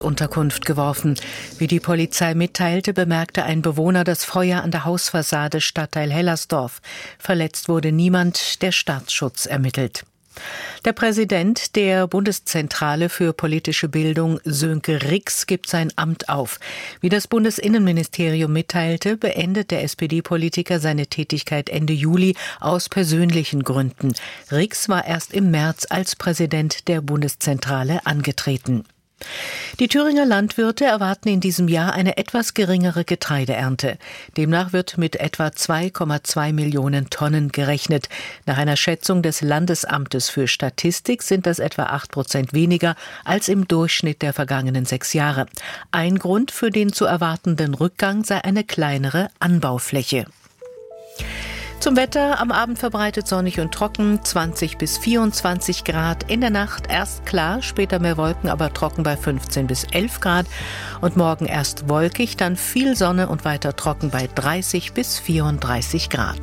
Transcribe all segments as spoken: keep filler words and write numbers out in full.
Mietsunterkunft geworfen. Wie die Polizei mitteilte, bemerkte ein Bewohner das Feuer an der Hausfassade Stadtteil Hellersdorf. Verletzt wurde niemand, der Staatsschutz ermittelt. Der Präsident der Bundeszentrale für politische Bildung, Sönke Rix, gibt sein Amt auf. Wie das Bundesinnenministerium mitteilte, beendet der S P D-Politiker seine Tätigkeit Ende Juli aus persönlichen Gründen. Rix war erst im März als Präsident der Bundeszentrale angetreten. Die Thüringer Landwirte erwarten in diesem Jahr eine etwas geringere Getreideernte. Demnach wird mit etwa zwei Komma zwei Millionen Tonnen gerechnet. Nach einer Schätzung des Landesamtes für Statistik sind das etwa acht Prozent weniger als im Durchschnitt der vergangenen sechs Jahre. Ein Grund für den zu erwartenden Rückgang sei eine kleinere Anbaufläche. Zum Wetter: am Abend verbreitet sonnig und trocken, zwanzig bis vierundzwanzig Grad. In der Nacht erst klar, später mehr Wolken, aber trocken bei fünfzehn bis elf Grad. Und morgen erst wolkig, dann viel Sonne und weiter trocken bei dreißig bis vierunddreißig Grad.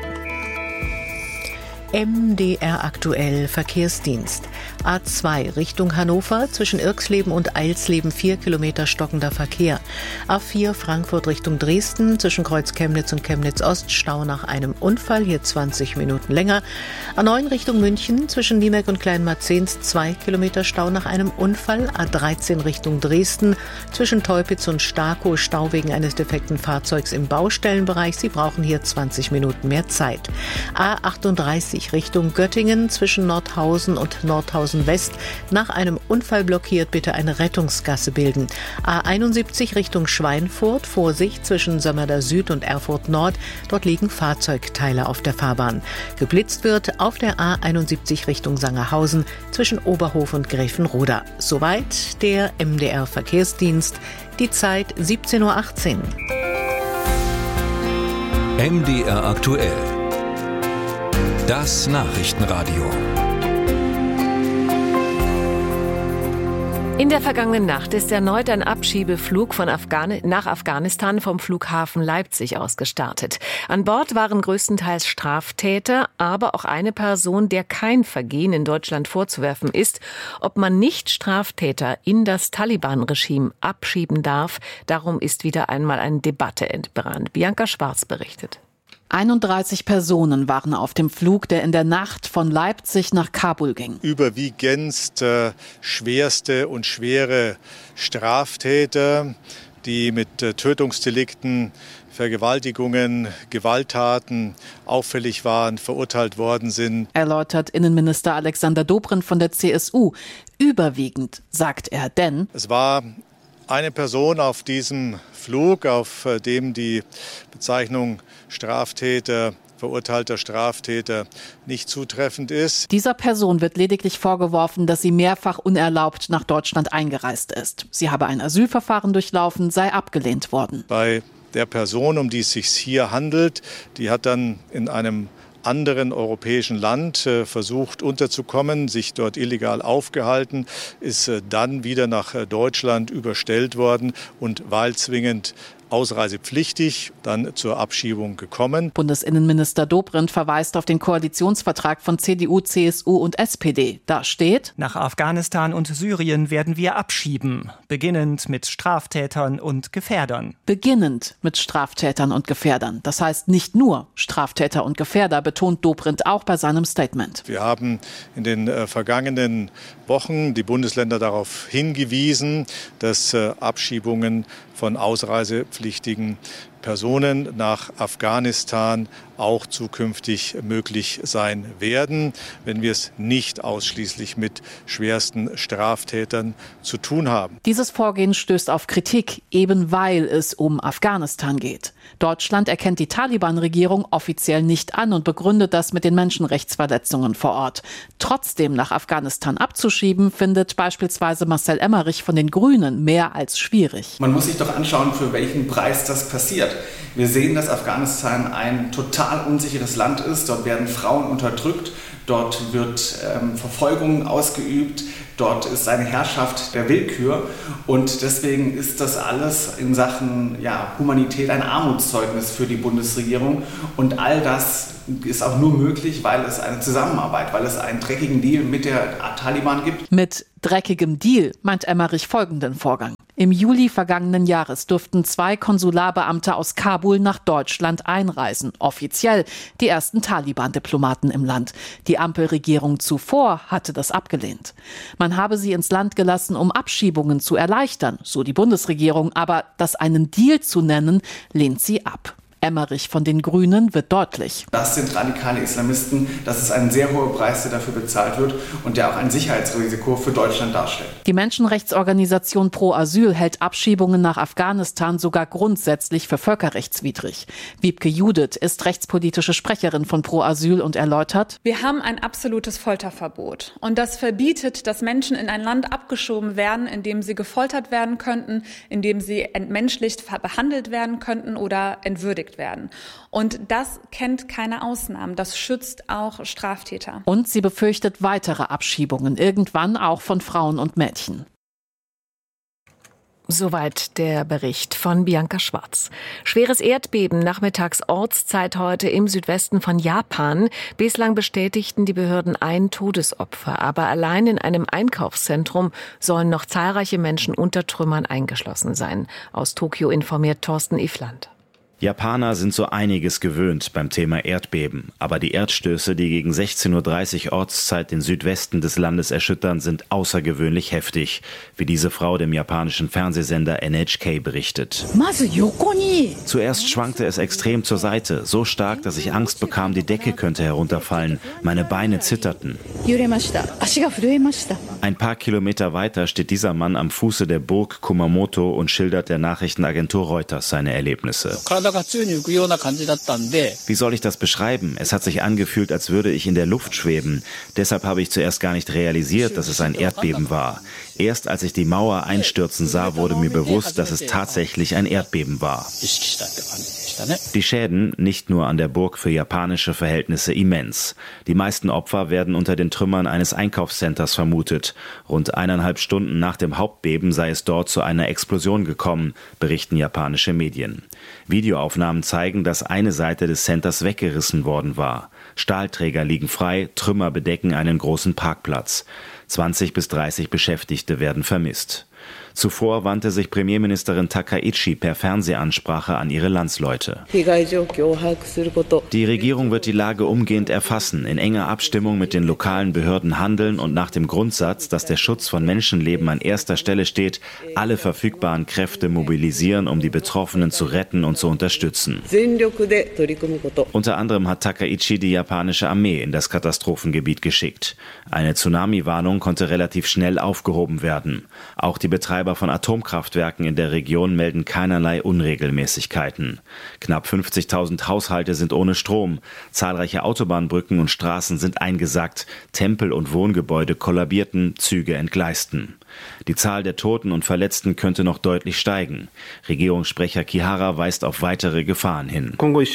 M D R aktuell Verkehrsdienst. A zwei Richtung Hannover, zwischen Irxleben und Eilsleben vier Kilometer stockender Verkehr. A vier Frankfurt Richtung Dresden, zwischen Kreuz Chemnitz und Chemnitz Ost Stau nach einem Unfall, hier zwanzig Minuten länger. A neun Richtung München, zwischen Niemek und Kleinmarzens zwei Kilometer Stau nach einem Unfall. A dreizehn Richtung Dresden, zwischen Teupitz und Starkow Stau wegen eines defekten Fahrzeugs im Baustellenbereich. Sie brauchen hier zwanzig Minuten mehr Zeit. A achtunddreißig Richtung Göttingen, zwischen Nordhausen und Nordhausen West nach einem Unfall blockiert, bitte eine Rettungsgasse bilden. A einundsiebzig Richtung Schweinfurt, Vorsicht zwischen Sömmerda Süd und Erfurt Nord, dort liegen Fahrzeugteile auf der Fahrbahn. Geblitzt wird auf der A einundsiebzig Richtung Sangerhausen zwischen Oberhof und Gräfenroda. Soweit der M D R Verkehrsdienst, die Zeit siebzehn Uhr achtzehn. M D R aktuell. Das Nachrichtenradio. In der vergangenen Nacht ist erneut ein Abschiebeflug von Afghan- nach Afghanistan vom Flughafen Leipzig aus gestartet. An Bord waren größtenteils Straftäter, aber auch eine Person, der kein Vergehen in Deutschland vorzuwerfen ist. Ob man nicht Straftäter in das Taliban-Regime abschieben darf, darum ist wieder einmal eine Debatte entbrannt. Bianca Schwarz berichtet. einunddreißig Personen waren auf dem Flug, der in der Nacht von Leipzig nach Kabul ging. Überwiegend äh, schwerste und schwere Straftäter, die mit äh, Tötungsdelikten, Vergewaltigungen, Gewalttaten auffällig waren, verurteilt worden sind. Erläutert Innenminister Alexander Dobrindt von der C S U. Überwiegend, sagt er, denn es war eine Person auf diesem Flug, auf dem die Bezeichnung Straftäter, verurteilter Straftäter nicht zutreffend ist. Dieser Person wird lediglich vorgeworfen, dass sie mehrfach unerlaubt nach Deutschland eingereist ist. Sie habe ein Asylverfahren durchlaufen, sei abgelehnt worden. Bei der Person, um die es sich hier handelt, die hat dann in einem anderen europäischen Land äh, versucht unterzukommen, sich dort illegal aufgehalten, ist äh, dann wieder nach äh, Deutschland überstellt worden und wahlzwingend ausreisepflichtig, dann zur Abschiebung gekommen. Bundesinnenminister Dobrindt verweist auf den Koalitionsvertrag von C D U, C S U und S P D. Da steht: Nach Afghanistan und Syrien werden wir abschieben, beginnend mit Straftätern und Gefährdern. Beginnend mit Straftätern und Gefährdern. Das heißt nicht nur Straftäter und Gefährder, betont Dobrindt auch bei seinem Statement. Wir haben in den äh, vergangenen Wochen die Bundesländer darauf hingewiesen, dass äh, Abschiebungen von ausreisepflichtigen Personen nach Afghanistan auch zukünftig möglich sein werden, wenn wir es nicht ausschließlich mit schwersten Straftätern zu tun haben. Dieses Vorgehen stößt auf Kritik, eben weil es um Afghanistan geht. Deutschland erkennt die Taliban-Regierung offiziell nicht an und begründet das mit den Menschenrechtsverletzungen vor Ort. Trotzdem nach Afghanistan abzuschieben, findet beispielsweise Marcel Emmerich von den Grünen mehr als schwierig. Man muss sich doch anschauen, für welchen Preis das passiert. Wir sehen, dass Afghanistan ein total unsicheres Land ist. Dort werden Frauen unterdrückt, dort wird ähm, Verfolgung ausgeübt, dort ist eine Herrschaft der Willkür und deswegen ist das alles in Sachen ja, Humanität ein Armutszeugnis für die Bundesregierung und all das ist auch nur möglich, weil es eine Zusammenarbeit, weil es einen dreckigen Deal mit der Taliban gibt. Mit dreckigem Deal meint Emmerich folgenden Vorgang. Im Juli vergangenen Jahres durften zwei Konsularbeamte aus Kabul nach Deutschland einreisen. Offiziell die ersten Taliban-Diplomaten im Land. Die Ampelregierung zuvor hatte das abgelehnt. Man habe sie ins Land gelassen, um Abschiebungen zu erleichtern, so die Bundesregierung. Aber das einen Deal zu nennen, lehnt sie ab. Emmerich von den Grünen wird deutlich. Das sind radikale Islamisten. Das ist ein sehr hoher Preis, der dafür bezahlt wird und der auch ein Sicherheitsrisiko für Deutschland darstellt. Die Menschenrechtsorganisation Pro Asyl hält Abschiebungen nach Afghanistan sogar grundsätzlich für völkerrechtswidrig. Wiebke Judith ist rechtspolitische Sprecherin von Pro Asyl und erläutert: Wir haben ein absolutes Folterverbot. Und das verbietet, dass Menschen in ein Land abgeschoben werden, in dem sie gefoltert werden könnten, in dem sie entmenschlicht behandelt werden könnten oder entwürdigt werden. Und das kennt keine Ausnahmen. Das schützt auch Straftäter. Und sie befürchtet weitere Abschiebungen, irgendwann auch von Frauen und Mädchen. Soweit der Bericht von Bianca Schwarz. Schweres Erdbeben nachmittags Ortszeit heute im Südwesten von Japan. Bislang bestätigten die Behörden ein Todesopfer. Aber allein in einem Einkaufszentrum sollen noch zahlreiche Menschen unter Trümmern eingeschlossen sein. Aus Tokio informiert Thorsten Ifland. Japaner sind so einiges gewöhnt beim Thema Erdbeben. Aber die Erdstöße, die gegen sechzehn Uhr dreißig Ortszeit den Südwesten des Landes erschüttern, sind außergewöhnlich heftig, wie diese Frau dem japanischen Fernsehsender N H K berichtet. Zuerst schwankte es extrem zur Seite, so stark, dass ich Angst bekam, die Decke könnte herunterfallen. Meine Beine zitterten. Ein paar Kilometer weiter steht dieser Mann am Fuße der Burg Kumamoto und schildert der Nachrichtenagentur Reuters seine Erlebnisse. Wie soll ich das beschreiben? Es hat sich angefühlt, als würde ich in der Luft schweben. Deshalb habe ich zuerst gar nicht realisiert, dass es ein Erdbeben war. Erst als ich die Mauer einstürzen sah, wurde mir bewusst, dass es tatsächlich ein Erdbeben war. Die Schäden, nicht nur an der Burg, für japanische Verhältnisse immens. Die meisten Opfer werden unter den Trümmern eines Einkaufscenters vermutet. Rund eineinhalb Stunden nach dem Hauptbeben sei es dort zu einer Explosion gekommen, berichten japanische Medien. Videoaufnahmen zeigen, dass eine Seite des Centers weggerissen worden war. Stahlträger liegen frei, Trümmer bedecken einen großen Parkplatz. zwanzig bis dreißig Beschäftigte werden vermisst. Zuvor wandte sich Premierministerin Takaichi per Fernsehansprache an ihre Landsleute. Die Regierung wird die Lage umgehend erfassen, in enger Abstimmung mit den lokalen Behörden handeln und nach dem Grundsatz, dass der Schutz von Menschenleben an erster Stelle steht, alle verfügbaren Kräfte mobilisieren, um die Betroffenen zu retten und zu unterstützen. Unter anderem hat Takaichi die japanische Armee in das Katastrophengebiet geschickt. Eine Tsunami-Warnung konnte relativ schnell aufgehoben werden. Auch die Betreiber von Atomkraftwerken in der Region melden keinerlei Unregelmäßigkeiten. Knapp fünfzigtausend Haushalte sind ohne Strom. Zahlreiche Autobahnbrücken und Straßen sind eingesackt. Tempel und Wohngebäude kollabierten, Züge entgleisten. Die Zahl der Toten und Verletzten könnte noch deutlich steigen. Regierungssprecher Kihara weist auf weitere Gefahren hin.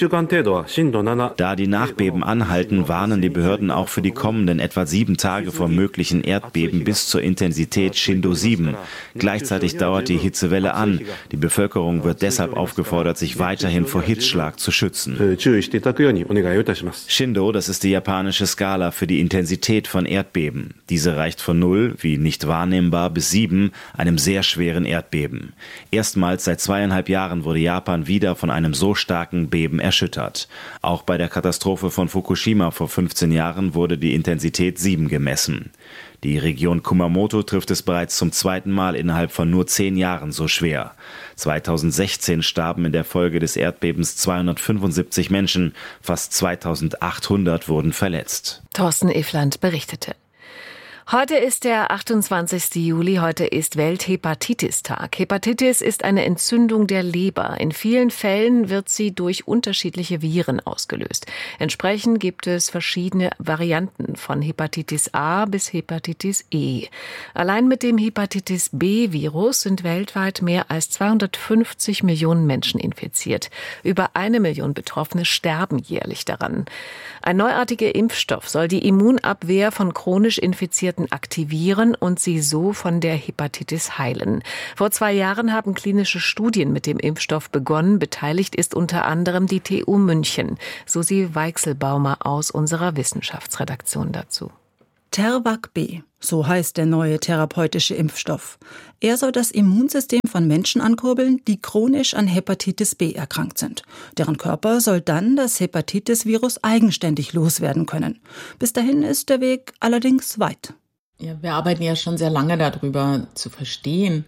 Da die Nachbeben anhalten, warnen die Behörden auch für die kommenden etwa sieben Tage vor möglichen Erdbeben bis zur Intensität Shindo sieben. Gleichzeitig dauert die Hitzewelle an. Die Bevölkerung wird deshalb aufgefordert, sich weiterhin vor Hitzschlag zu schützen. Shindo, das ist die japanische Skala für die Intensität von Erdbeben. Diese reicht von null, wie nicht wahrnehmbar, bis sieben, einem sehr schweren Erdbeben. Erstmals seit zweieinhalb Jahren wurde Japan wieder von einem so starken Beben erschüttert. Auch bei der Katastrophe von Fukushima vor fünfzehn Jahren wurde die Intensität sieben gemessen. Die Region Kumamoto trifft es bereits zum zweiten Mal innerhalb von nur zehn Jahren so schwer. zweitausendsechzehn starben in der Folge des Erdbebens zweihundertfünfundsiebzig Menschen, fast zweitausendachthundert wurden verletzt. Thorsten Ifland berichtete. Heute ist der achtundzwanzigste Juli, heute ist Welthepatitis-Tag. Hepatitis ist eine Entzündung der Leber. In vielen Fällen wird sie durch unterschiedliche Viren ausgelöst. Entsprechend gibt es verschiedene Varianten von Hepatitis A bis Hepatitis E. Allein mit dem Hepatitis B-Virus sind weltweit mehr als zweihundertfünfzig Millionen Menschen infiziert. Über eine Million Betroffene sterben jährlich daran. Ein neuartiger Impfstoff soll die Immunabwehr von chronisch Infizierten aktivieren und sie so von der Hepatitis heilen. Vor zwei Jahren haben klinische Studien mit dem Impfstoff begonnen. Beteiligt ist unter anderem die T U München. Susi Weichselbaumer aus unserer Wissenschaftsredaktion dazu. Tervac B, so heißt der neue therapeutische Impfstoff. Er soll das Immunsystem von Menschen ankurbeln, die chronisch an Hepatitis B erkrankt sind. Deren Körper soll dann das Hepatitis-Virus eigenständig loswerden können. Bis dahin ist der Weg allerdings weit. Ja, wir arbeiten ja schon sehr lange darüber zu verstehen,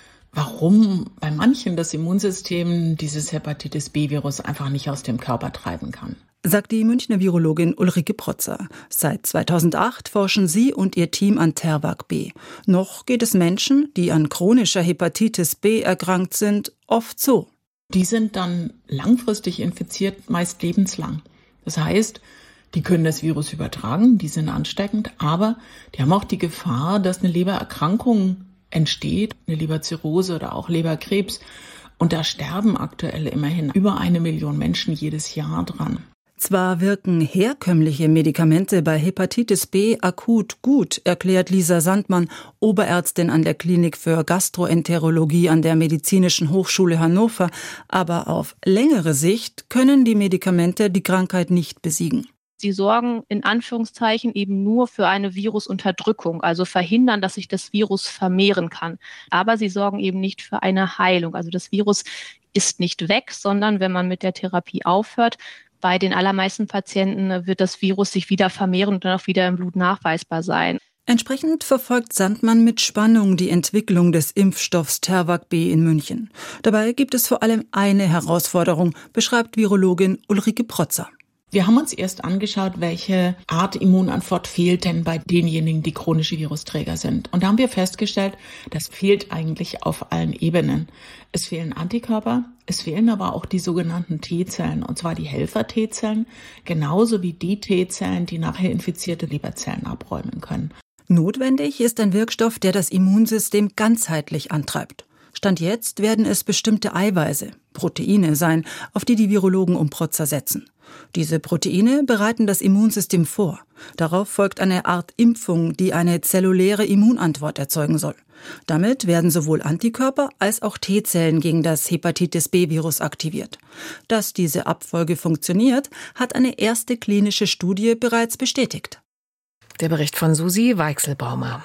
warum bei manchen das Immunsystem dieses Hepatitis-B-Virus einfach nicht aus dem Körper treiben kann. Sagt die Münchner Virologin Ulrike Protzer. Seit zweitausendacht forschen sie und ihr Team an Tervac B. Noch geht es Menschen, die an chronischer Hepatitis B erkrankt sind, oft so. Die sind dann langfristig infiziert, meist lebenslang. Das heißt, die können das Virus übertragen, die sind ansteckend, aber die haben auch die Gefahr, dass eine Lebererkrankung entsteht, eine Leberzirrhose oder auch Leberkrebs. Und da sterben aktuell immerhin über eine Million Menschen jedes Jahr dran. Zwar wirken herkömmliche Medikamente bei Hepatitis B akut gut, erklärt Lisa Sandmann, Oberärztin an der Klinik für Gastroenterologie an der Medizinischen Hochschule Hannover, aber auf längere Sicht können die Medikamente die Krankheit nicht besiegen. Sie sorgen in Anführungszeichen eben nur für eine Virusunterdrückung, also verhindern, dass sich das Virus vermehren kann. Aber sie sorgen eben nicht für eine Heilung. Also das Virus ist nicht weg, sondern wenn man mit der Therapie aufhört, bei den allermeisten Patienten wird das Virus sich wieder vermehren und dann auch wieder im Blut nachweisbar sein. Entsprechend verfolgt Sandmann mit Spannung die Entwicklung des Impfstoffs Tervac B in München. Dabei gibt es vor allem eine Herausforderung, beschreibt Virologin Ulrike Protzer. Wir haben uns erst angeschaut, welche Art Immunantwort fehlt denn bei denjenigen, die chronische Virusträger sind. Und da haben wir festgestellt, das fehlt eigentlich auf allen Ebenen. Es fehlen Antikörper, es fehlen aber auch die sogenannten T-Zellen, und zwar die Helfer-T-Zellen, genauso wie die T-Zellen, die nachher infizierte Leberzellen abräumen können. Notwendig ist ein Wirkstoff, der das Immunsystem ganzheitlich antreibt. Stand jetzt werden es bestimmte Eiweiße, Proteine sein, auf die die Virologen um Protzer setzen. Diese Proteine bereiten das Immunsystem vor. Darauf folgt eine Art Impfung, die eine zelluläre Immunantwort erzeugen soll. Damit werden sowohl Antikörper als auch T-Zellen gegen das Hepatitis-B-Virus aktiviert. Dass diese Abfolge funktioniert, hat eine erste klinische Studie bereits bestätigt. Der Bericht von Susi Weichselbaumer.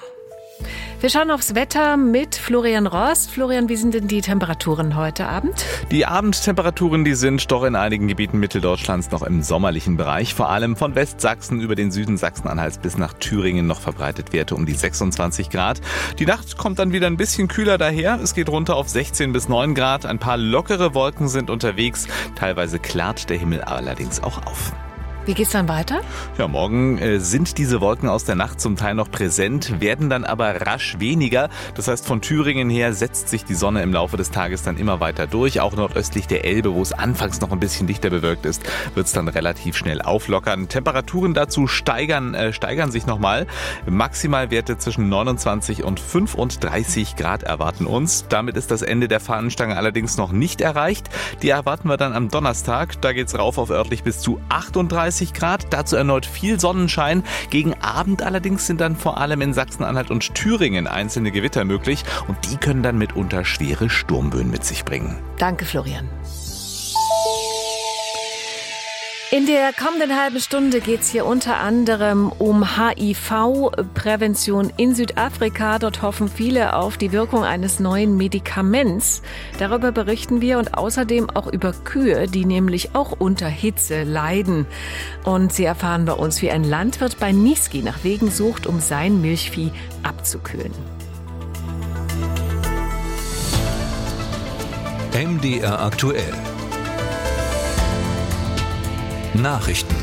Wir schauen aufs Wetter mit Florian Rost. Florian, wie sind denn die Temperaturen heute Abend? Die Abendtemperaturen, die sind doch in einigen Gebieten Mitteldeutschlands noch im sommerlichen Bereich. Vor allem von Westsachsen über den Süden Sachsen-Anhalts bis nach Thüringen noch verbreitet Werte um die sechsundzwanzig Grad. Die Nacht kommt dann wieder ein bisschen kühler daher. Es geht runter auf sechzehn bis neun Grad. Ein paar lockere Wolken sind unterwegs. Teilweise klart der Himmel allerdings auch auf. Wie geht's dann weiter? Ja, morgen äh, sind diese Wolken aus der Nacht zum Teil noch präsent, werden dann aber rasch weniger. Das heißt, von Thüringen her setzt sich die Sonne im Laufe des Tages dann immer weiter durch. Auch nordöstlich der Elbe, wo es anfangs noch ein bisschen dichter bewölkt ist, wird es dann relativ schnell auflockern. Temperaturen dazu steigern, äh, steigern sich nochmal. Maximalwerte zwischen neunundzwanzig und fünfunddreißig Grad erwarten uns. Damit ist das Ende der Fahnenstange allerdings noch nicht erreicht. Die erwarten wir dann am Donnerstag. Da geht's rauf auf örtlich bis zu achtunddreißig Grad, dazu erneut viel Sonnenschein. Gegen Abend allerdings sind dann vor allem in Sachsen-Anhalt und Thüringen einzelne Gewitter möglich und die können dann mitunter schwere Sturmböen mit sich bringen. Danke, Florian. In der kommenden halben Stunde geht es hier unter anderem um H I V-Prävention in Südafrika. Dort hoffen viele auf die Wirkung eines neuen Medikaments. Darüber berichten wir und außerdem auch über Kühe, die nämlich auch unter Hitze leiden. Und Sie erfahren bei uns, wie ein Landwirt bei Niesky nach Wegen sucht, um sein Milchvieh abzukühlen. M D R aktuell. Nachrichten.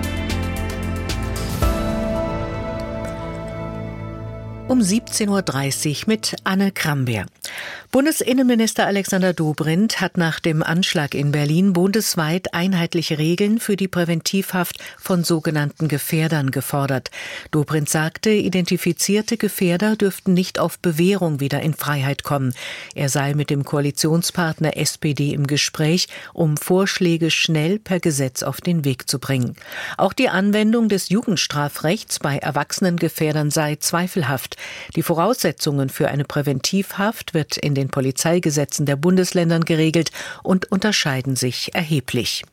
Um siebzehn Uhr dreißig mit Anne Krambeer. Bundesinnenminister Alexander Dobrindt hat nach dem Anschlag in Berlin bundesweit einheitliche Regeln für die Präventivhaft von sogenannten Gefährdern gefordert. Dobrindt sagte, identifizierte Gefährder dürften nicht auf Bewährung wieder in Freiheit kommen. Er sei mit dem Koalitionspartner S P D im Gespräch, um Vorschläge schnell per Gesetz auf den Weg zu bringen. Auch die Anwendung des Jugendstrafrechts bei Erwachsenengefährdern sei zweifelhaft. Die Voraussetzungen für eine Präventivhaft wird in den Polizeigesetzen der Bundesländern geregelt und unterscheiden sich erheblich.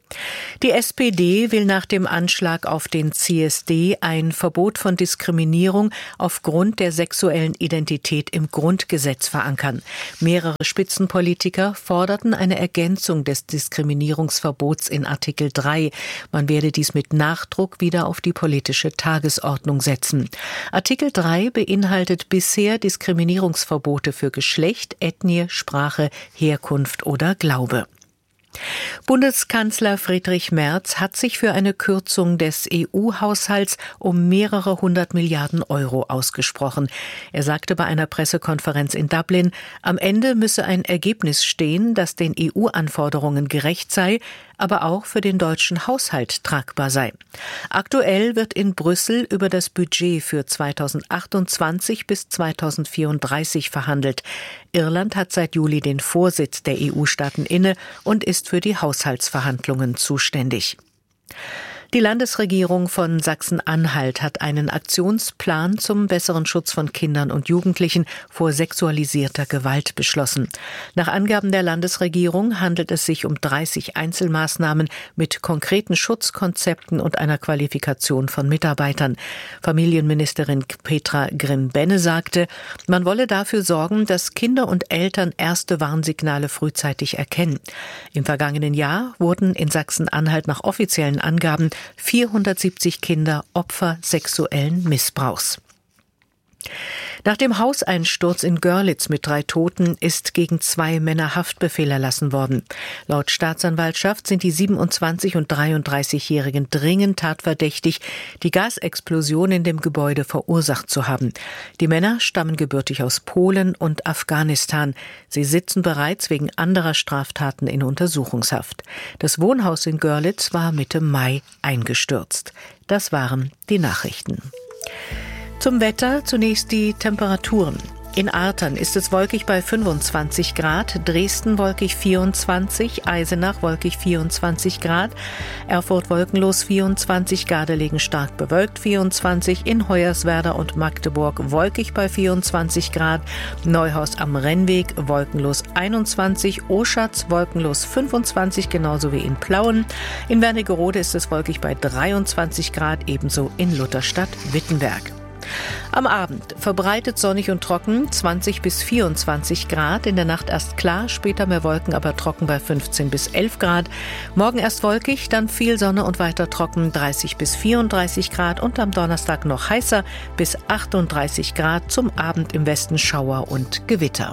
Die S P D will nach dem Anschlag auf den C S D ein Verbot von Diskriminierung aufgrund der sexuellen Identität im Grundgesetz verankern. Mehrere Spitzenpolitiker forderten eine Ergänzung des Diskriminierungsverbots in Artikel drei. Man werde dies mit Nachdruck wieder auf die politische Tagesordnung setzen. Artikel drei beinhaltet bisher Diskriminierungsverbote für Geschlecht, Ethnie, Sprache, Herkunft oder Glaube. Bundeskanzler Friedrich Merz hat sich für eine Kürzung des E U-Haushalts um mehrere hundert Milliarden Euro ausgesprochen. Er sagte bei einer Pressekonferenz in Dublin, am Ende müsse ein Ergebnis stehen, das den E U-Anforderungen gerecht sei, aber auch für den deutschen Haushalt tragbar sei. Aktuell wird in Brüssel über das Budget für zweitausendachtundzwanzig bis zweitausendvierunddreißig verhandelt. Irland hat seit Juli den Vorsitz der E U-Staaten inne und ist für die Haushaltsverhandlungen zuständig. Die Landesregierung von Sachsen-Anhalt hat einen Aktionsplan zum besseren Schutz von Kindern und Jugendlichen vor sexualisierter Gewalt beschlossen. Nach Angaben der Landesregierung handelt es sich um dreißig Einzelmaßnahmen mit konkreten Schutzkonzepten und einer Qualifikation von Mitarbeitern. Familienministerin Petra Grimm-Benne sagte, man wolle dafür sorgen, dass Kinder und Eltern erste Warnsignale frühzeitig erkennen. Im vergangenen Jahr wurden in Sachsen-Anhalt nach offiziellen Angaben vierhundertsiebzig Kinder Opfer sexuellen Missbrauchs. Nach dem Hauseinsturz in Görlitz mit drei Toten ist gegen zwei Männer Haftbefehl erlassen worden. Laut Staatsanwaltschaft sind die siebenundzwanzig- und dreiunddreißigjährigen dringend tatverdächtig, die Gasexplosion in dem Gebäude verursacht zu haben. Die Männer stammen gebürtig aus Polen und Afghanistan. Sie sitzen bereits wegen anderer Straftaten in Untersuchungshaft. Das Wohnhaus in Görlitz war Mitte Mai eingestürzt. Das waren die Nachrichten. Zum Wetter zunächst die Temperaturen. In Artern ist es wolkig bei fünfundzwanzig Grad, Dresden wolkig vierundzwanzig, Eisenach wolkig vierundzwanzig Grad, Erfurt wolkenlos vierundzwanzig, Gardelegen stark bewölkt vierundzwanzig, in Hoyerswerda und Magdeburg wolkig bei vierundzwanzig Grad, Neuhaus am Rennweg wolkenlos einundzwanzig, Oschatz wolkenlos fünfundzwanzig, genauso wie in Plauen. In Wernigerode ist es wolkig bei dreiundzwanzig Grad, ebenso in Lutherstadt-Wittenberg. Am Abend verbreitet sonnig und trocken, zwanzig bis vierundzwanzig Grad. In der Nacht erst klar, später mehr Wolken, aber trocken bei fünfzehn bis elf Grad. Morgen erst wolkig, dann viel Sonne und weiter trocken, dreißig bis vierunddreißig Grad. Und am Donnerstag noch heißer, bis achtunddreißig Grad. Zum Abend im Westen Schauer und Gewitter.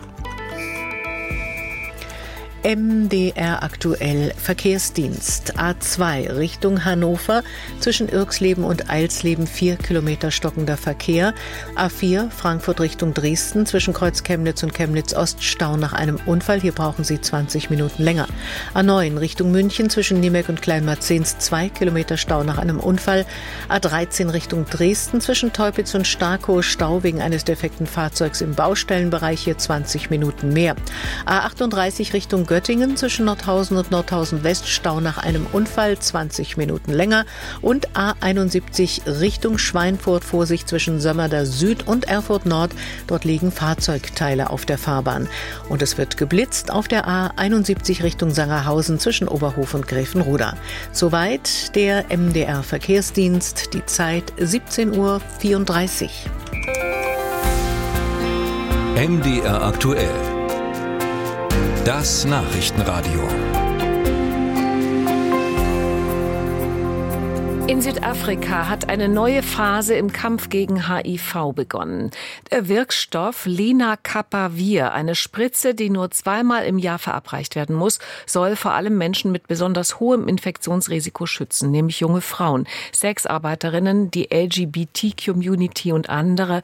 M D R aktuell Verkehrsdienst. A zwei Richtung Hannover, zwischen Irxleben und Eilsleben vier Kilometer stockender Verkehr. A vier Frankfurt Richtung Dresden, zwischen Kreuz Chemnitz und Chemnitz Ost Stau nach einem Unfall. Hier brauchen Sie zwanzig Minuten länger. A neun Richtung München, zwischen Niemek und Kleinmarzens zwei Kilometer Stau nach einem Unfall. A dreizehn Richtung Dresden, zwischen Teupitz und Starkow Stau wegen eines defekten Fahrzeugs im Baustellenbereich. Hier zwanzig Minuten mehr. A achtunddreißig Richtung Göttingen, zwischen Nordhausen und Nordhausen West Stau nach einem Unfall, zwanzig Minuten länger. Und A einundsiebzig Richtung Schweinfurt, Vorsicht zwischen Sömmerda Süd und Erfurt Nord. Dort liegen Fahrzeugteile auf der Fahrbahn. Und es wird geblitzt auf der A einundsiebzig Richtung Sangerhausen zwischen Oberhof und Gräfenroda. Soweit der M D R Verkehrsdienst, die Zeit siebzehn Uhr vierunddreißig. M D R aktuell. Das Nachrichtenradio. In Südafrika hat eine neue Phase im Kampf gegen H I V begonnen. Der Wirkstoff Lenacapavir, eine Spritze, die nur zweimal im Jahr verabreicht werden muss, soll vor allem Menschen mit besonders hohem Infektionsrisiko schützen, nämlich junge Frauen, Sexarbeiterinnen, die L G B T-Community und andere.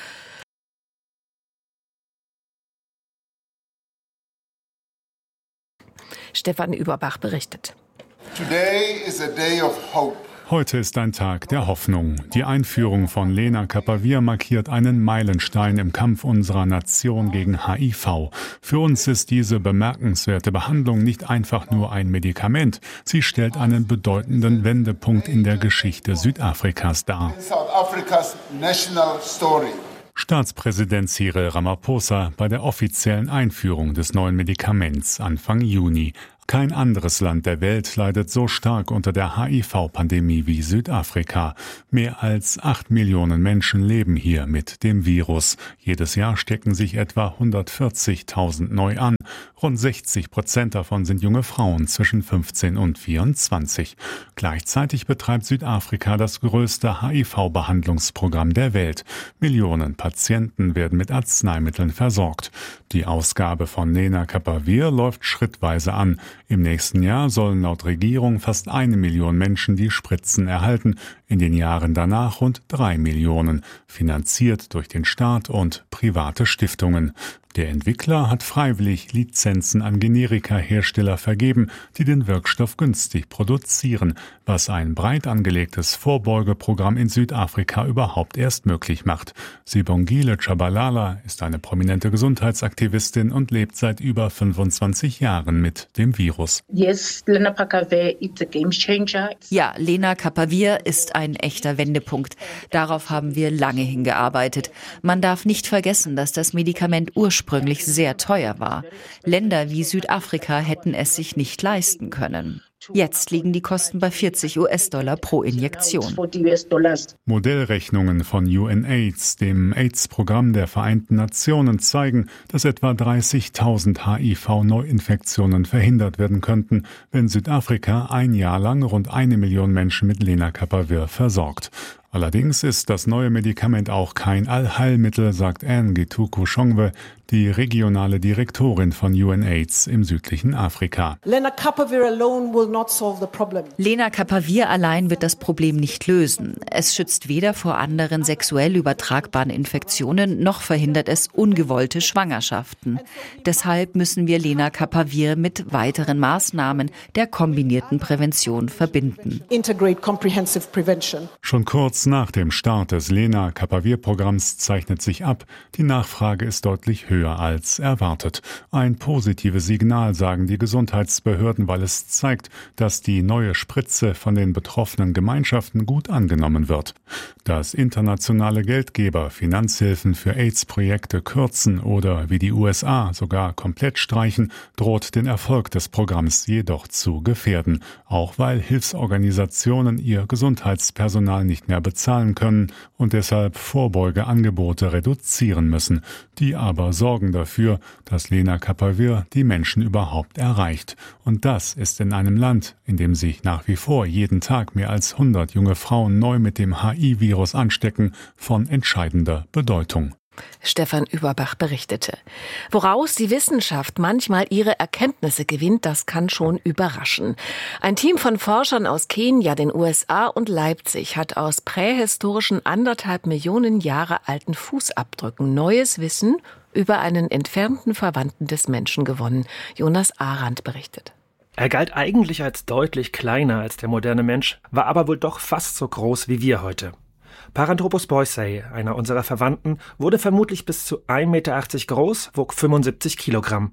Stefan Überbach berichtet. Today is a day of hope. Heute ist ein Tag der Hoffnung. Die Einführung von Lenacapavir markiert einen Meilenstein im Kampf unserer Nation gegen H I V. Für uns ist diese bemerkenswerte Behandlung nicht einfach nur ein Medikament. Sie stellt einen bedeutenden Wendepunkt in der Geschichte Südafrikas dar. Staatspräsident Cyril Ramaphosa bei der offiziellen Einführung des neuen Medikaments Anfang Juni. Kein anderes Land der Welt leidet so stark unter der H I V-Pandemie wie Südafrika. Mehr als acht Millionen Menschen leben hier mit dem Virus. Jedes Jahr stecken sich etwa hundertvierzigtausend neu an. Rund sechzig Prozent davon sind junge Frauen zwischen fünfzehn und vierundzwanzig. Gleichzeitig betreibt Südafrika das größte H I V-Behandlungsprogramm der Welt. Millionen Patienten werden mit Arzneimitteln versorgt. Die Ausgabe von Lenacapavir läuft schrittweise an. Im nächsten Jahr sollen laut Regierung fast eine Million Menschen die Spritzen erhalten, in den Jahren danach rund drei Millionen, finanziert durch den Staat und private Stiftungen. Der Entwickler hat freiwillig Lizenzen an Generika-Hersteller vergeben, die den Wirkstoff günstig produzieren, was ein breit angelegtes Vorbeugeprogramm in Südafrika überhaupt erst möglich macht. Sibongile Tshabalala ist eine prominente Gesundheitsaktivistin und lebt seit über fünfundzwanzig Jahren mit dem Virus. Yes, Lenacapavir is a game changer. Ja, Lenacapavir ist ein echter Wendepunkt. Darauf haben wir lange hingearbeitet. Man darf nicht vergessen, dass das Medikament ursprünglich ursprünglich sehr teuer war. Länder wie Südafrika hätten es sich nicht leisten können. Jetzt liegen die Kosten bei vierzig US-Dollar pro Injektion. Modellrechnungen von UNAIDS, dem AIDS-Programm der Vereinten Nationen, zeigen, dass etwa dreißigtausend H I V-Neuinfektionen verhindert werden könnten, wenn Südafrika ein Jahr lang rund eine Million Menschen mit Lenacapavir versorgt. Allerdings ist das neue Medikament auch kein Allheilmittel, sagt Anne Gituku-Shongwe, die regionale Direktorin von UNAIDS im südlichen Afrika. Lenacapavir allein wird das Problem nicht lösen. Es schützt weder vor anderen sexuell übertragbaren Infektionen, noch verhindert es ungewollte Schwangerschaften. Deshalb müssen wir Lenacapavir mit weiteren Maßnahmen der kombinierten Prävention verbinden. Schon kurz nach dem Start des Lenacapavir-Programms zeichnet sich ab, die Nachfrage ist deutlich höher als erwartet. Ein positives Signal, sagen die Gesundheitsbehörden, weil es zeigt, dass die neue Spritze von den betroffenen Gemeinschaften gut angenommen wird. Dass internationale Geldgeber Finanzhilfen für AIDS-Projekte kürzen oder wie die U S A sogar komplett streichen, droht den Erfolg des Programms jedoch zu gefährden, auch weil Hilfsorganisationen ihr Gesundheitspersonal nicht mehr bezahlen können und deshalb Vorbeugeangebote reduzieren müssen. Die aber sorgen dafür, dass Lenacapavir die Menschen überhaupt erreicht. Und das ist in einem Land, in dem sich nach wie vor jeden Tag mehr als hundert junge Frauen neu mit dem H I V-Virus anstecken, von entscheidender Bedeutung. Stefan Überbach berichtete. Woraus die Wissenschaft manchmal ihre Erkenntnisse gewinnt, das kann schon überraschen. Ein Team von Forschern aus Kenia, den U S A und Leipzig hat aus prähistorischen anderthalb Millionen Jahre alten Fußabdrücken neues Wissen über einen entfernten Verwandten des Menschen gewonnen. Jonas Arendt berichtet. Er galt eigentlich als deutlich kleiner als der moderne Mensch, war aber wohl doch fast so groß wie wir heute. Paranthropus boisei, einer unserer Verwandten, wurde vermutlich bis zu ein Meter achtzig groß, wog fünfundsiebzig Kilogramm.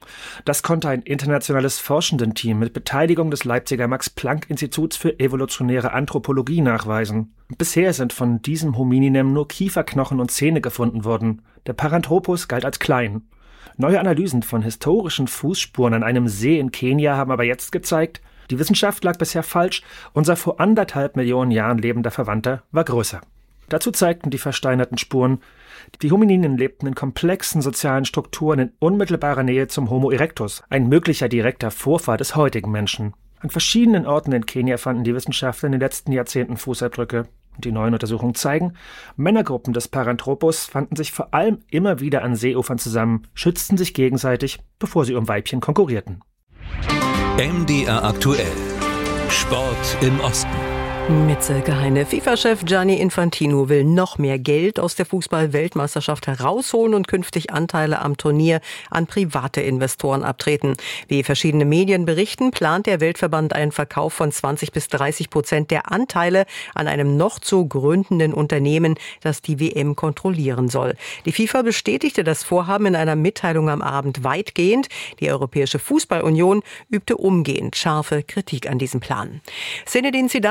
Das konnte ein internationales Forschendenteam mit Beteiligung des Leipziger Max-Planck-Instituts für evolutionäre Anthropologie nachweisen. Bisher sind von diesem Hominin nur Kieferknochen und Zähne gefunden worden. Der Paranthropus galt als klein. Neue Analysen von historischen Fußspuren an einem See in Kenia haben aber jetzt gezeigt, die Wissenschaft lag bisher falsch, unser vor anderthalb Millionen Jahren lebender Verwandter war größer. Dazu zeigten die versteinerten Spuren, die Homininen lebten in komplexen sozialen Strukturen in unmittelbarer Nähe zum Homo erectus, ein möglicher direkter Vorfahr des heutigen Menschen. An verschiedenen Orten in Kenia fanden die Wissenschaftler in den letzten Jahrzehnten Fußabdrücke. Die neuen Untersuchungen zeigen, Männergruppen des Paranthropus fanden sich vor allem immer wieder an Seeufern zusammen, schützten sich gegenseitig, bevor sie um Weibchen konkurrierten. M D R aktuell. Sport im Osten. Mit Silke Heine. FIFA-Chef Gianni Infantino will noch mehr Geld aus der Fußball-Weltmeisterschaft herausholen und künftig Anteile am Turnier an private Investoren abtreten. Wie verschiedene Medien berichten, plant der Weltverband einen Verkauf von zwanzig bis dreißig Prozent der Anteile an einem noch zu gründenden Unternehmen, das die W M kontrollieren soll. Die FIFA bestätigte das Vorhaben in einer Mitteilung am Abend weitgehend. Die Europäische Fußballunion übte umgehend scharfe Kritik an diesem Plan. Zinedine Zidane ist unter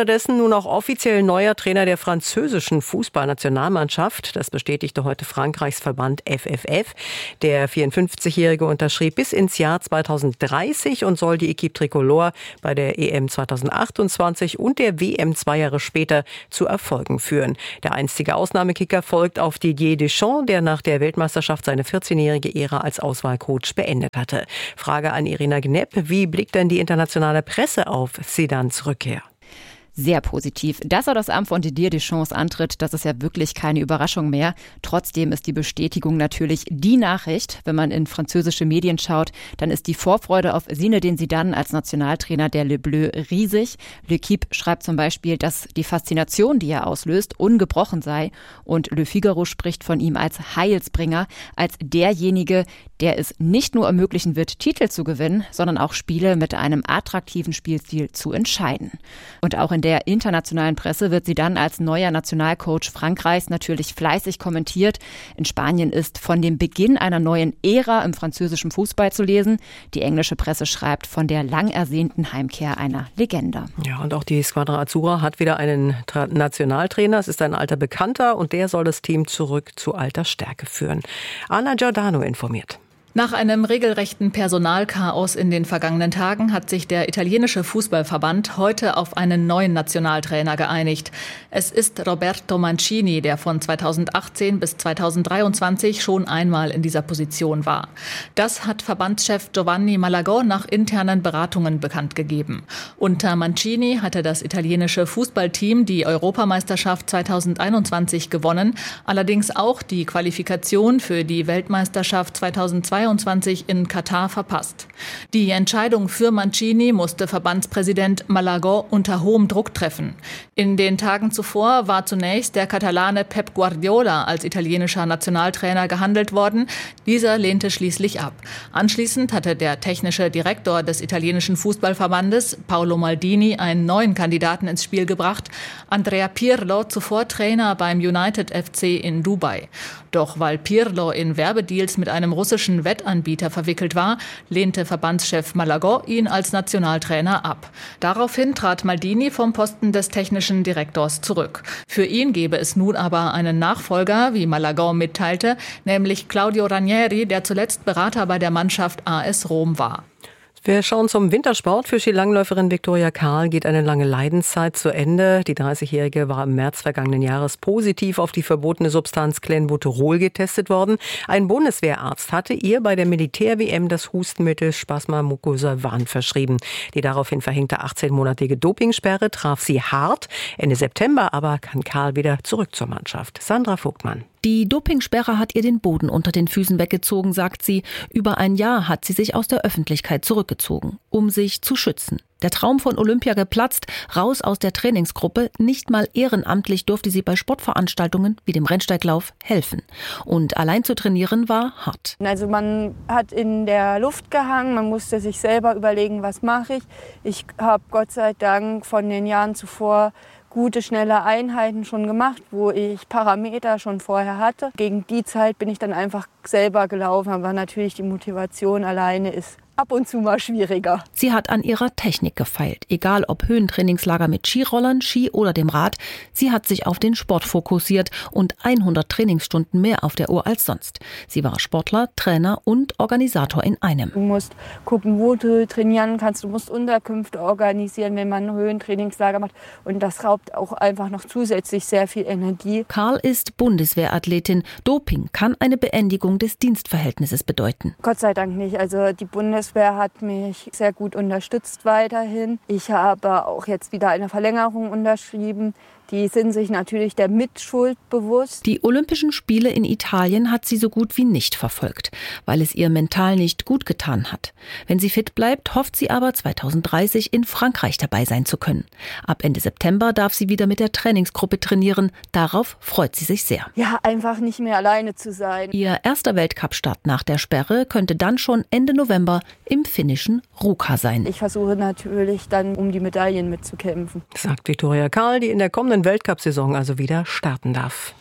Unterdessen nun auch offiziell neuer Trainer der französischen Fußballnationalmannschaft. Das bestätigte heute Frankreichs Verband F F F. Der vierundfünfzigjährige unterschrieb bis ins Jahr zweitausenddreißig und soll die Équipe Tricolore bei der E M zweitausendachtundzwanzig und der W M zwei Jahre später zu Erfolgen führen. Der einstige Ausnahmekicker folgt auf Didier Deschamps, der nach der Weltmeisterschaft seine vierzehnjährige Ära als Auswahlcoach beendet hatte. Frage an Irina Gnepp: Wie blickt denn die internationale Presse auf Zidans Rückkehr? Sehr positiv. Dass er das Amt von Didier Deschamps antritt, das ist ja wirklich keine Überraschung mehr. Trotzdem ist die Bestätigung natürlich die Nachricht. Wenn man in französische Medien schaut, dann ist die Vorfreude auf Zinedine Zidane als Nationaltrainer der Le Bleu riesig. L'Équipe schreibt zum Beispiel, dass die Faszination, die er auslöst, ungebrochen sei. Und Le Figaro spricht von ihm als Heilsbringer, als derjenige, der es nicht nur ermöglichen wird, Titel zu gewinnen, sondern auch Spiele mit einem attraktiven Spielstil zu entscheiden. Und auch in der internationalen Presse wird sie dann als neuer Nationalcoach Frankreichs natürlich fleißig kommentiert. In Spanien ist von dem Beginn einer neuen Ära im französischen Fußball zu lesen. Die englische Presse schreibt von der lang ersehnten Heimkehr einer Legende. Ja, und auch die Squadra Azzurra hat wieder einen Tra- Nationaltrainer. Es ist ein alter Bekannter und der soll das Team zurück zu alter Stärke führen. Anna Giordano informiert. Nach einem regelrechten Personalchaos in den vergangenen Tagen hat sich der italienische Fußballverband heute auf einen neuen Nationaltrainer geeinigt. Es ist Roberto Mancini, der von zweitausendachtzehn bis zweitausenddreiundzwanzig schon einmal in dieser Position war. Das hat Verbandschef Giovanni Malagò nach internen Beratungen bekannt gegeben. Unter Mancini hatte das italienische Fußballteam die Europameisterschaft zweitausendeinundzwanzig gewonnen, allerdings auch die Qualifikation für die Weltmeisterschaft zweitausendzweiundzwanzig in Katar verpasst. Die Entscheidung für Mancini musste Verbandspräsident Malagò unter hohem Druck treffen. In den Tagen zuvor war zunächst der Katalane Pep Guardiola als italienischer Nationaltrainer gehandelt worden. Dieser lehnte schließlich ab. Anschließend hatte der technische Direktor des italienischen Fußballverbandes, Paolo Maldini, einen neuen Kandidaten ins Spiel gebracht: Andrea Pirlo, zuvor Trainer beim United F C in Dubai. Doch weil Pirlo in Werbedeals mit einem russischen Wettanbieter verwickelt war, lehnte Verbandschef Malagò ihn als Nationaltrainer ab. Daraufhin trat Maldini vom Posten des technischen Direktors zurück. Für ihn gebe es nun aber einen Nachfolger, wie Malagò mitteilte, nämlich Claudio Ranieri, der zuletzt Berater bei der Mannschaft A S Rom war. Wir schauen zum Wintersport. Für Skilangläuferin Viktoria Karl geht eine lange Leidenszeit zu Ende. Die dreißigjährige war im März vergangenen Jahres positiv auf die verbotene Substanz Clenbuterol getestet worden. Ein Bundeswehrarzt hatte ihr bei der Militär-W M das Hustenmittel Spasma Mucosolvan verschrieben. Die daraufhin verhängte achtzehnmonatige Dopingsperre traf sie hart. Ende September aber kann Karl wieder zurück zur Mannschaft. Sandra Vogtmann. Die Dopingsperre hat ihr den Boden unter den Füßen weggezogen, sagt sie. Über ein Jahr hat sie sich aus der Öffentlichkeit zurückgezogen, um sich zu schützen. Der Traum von Olympia geplatzt, raus aus der Trainingsgruppe. Nicht mal ehrenamtlich durfte sie bei Sportveranstaltungen wie dem Rennsteiglauf helfen. Und allein zu trainieren war hart. Also man hat in der Luft gehangen, man musste sich selber überlegen, was mache ich. Ich habe Gott sei Dank von den Jahren zuvor gute, schnelle Einheiten schon gemacht, wo ich Parameter schon vorher hatte. Gegen die Zeit bin ich dann einfach selber gelaufen, aber natürlich die Motivation alleine ist ab und zu mal schwieriger. Sie hat an ihrer Technik gefeilt, egal ob Höhentrainingslager mit Skirollern, Ski oder dem Rad. Sie hat sich auf den Sport fokussiert und hundert Trainingsstunden mehr auf der Uhr als sonst. Sie war Sportler, Trainer und Organisator in einem. Du musst gucken, wo du trainieren kannst. Du musst Unterkünfte organisieren, wenn man ein Höhentrainingslager macht. Und das raubt auch einfach noch zusätzlich sehr viel Energie. Karl ist Bundeswehrathletin. Doping kann eine Beendigung des Dienstverhältnisses bedeuten. Gott sei Dank nicht. Also die Bundeswehr hat mich sehr gut unterstützt weiterhin. Ich habe auch jetzt wieder eine Verlängerung unterschrieben. Die sind sich natürlich der Mitschuld bewusst. Die Olympischen Spiele in Italien hat sie so gut wie nicht verfolgt, weil es ihr mental nicht gut getan hat. Wenn sie fit bleibt, hofft sie aber zweitausenddreißig in Frankreich dabei sein zu können. Ab Ende September darf sie wieder mit der Trainingsgruppe trainieren. Darauf freut sie sich sehr. Ja, einfach nicht mehr alleine zu sein. Ihr erster Weltcup-Start nach der Sperre könnte dann schon Ende November im finnischen Ruka sein. Ich versuche natürlich dann, um die Medaillen mitzukämpfen. Sagt Viktoria Karl, die in der kommenden Weltcup-Saison also wieder starten darf.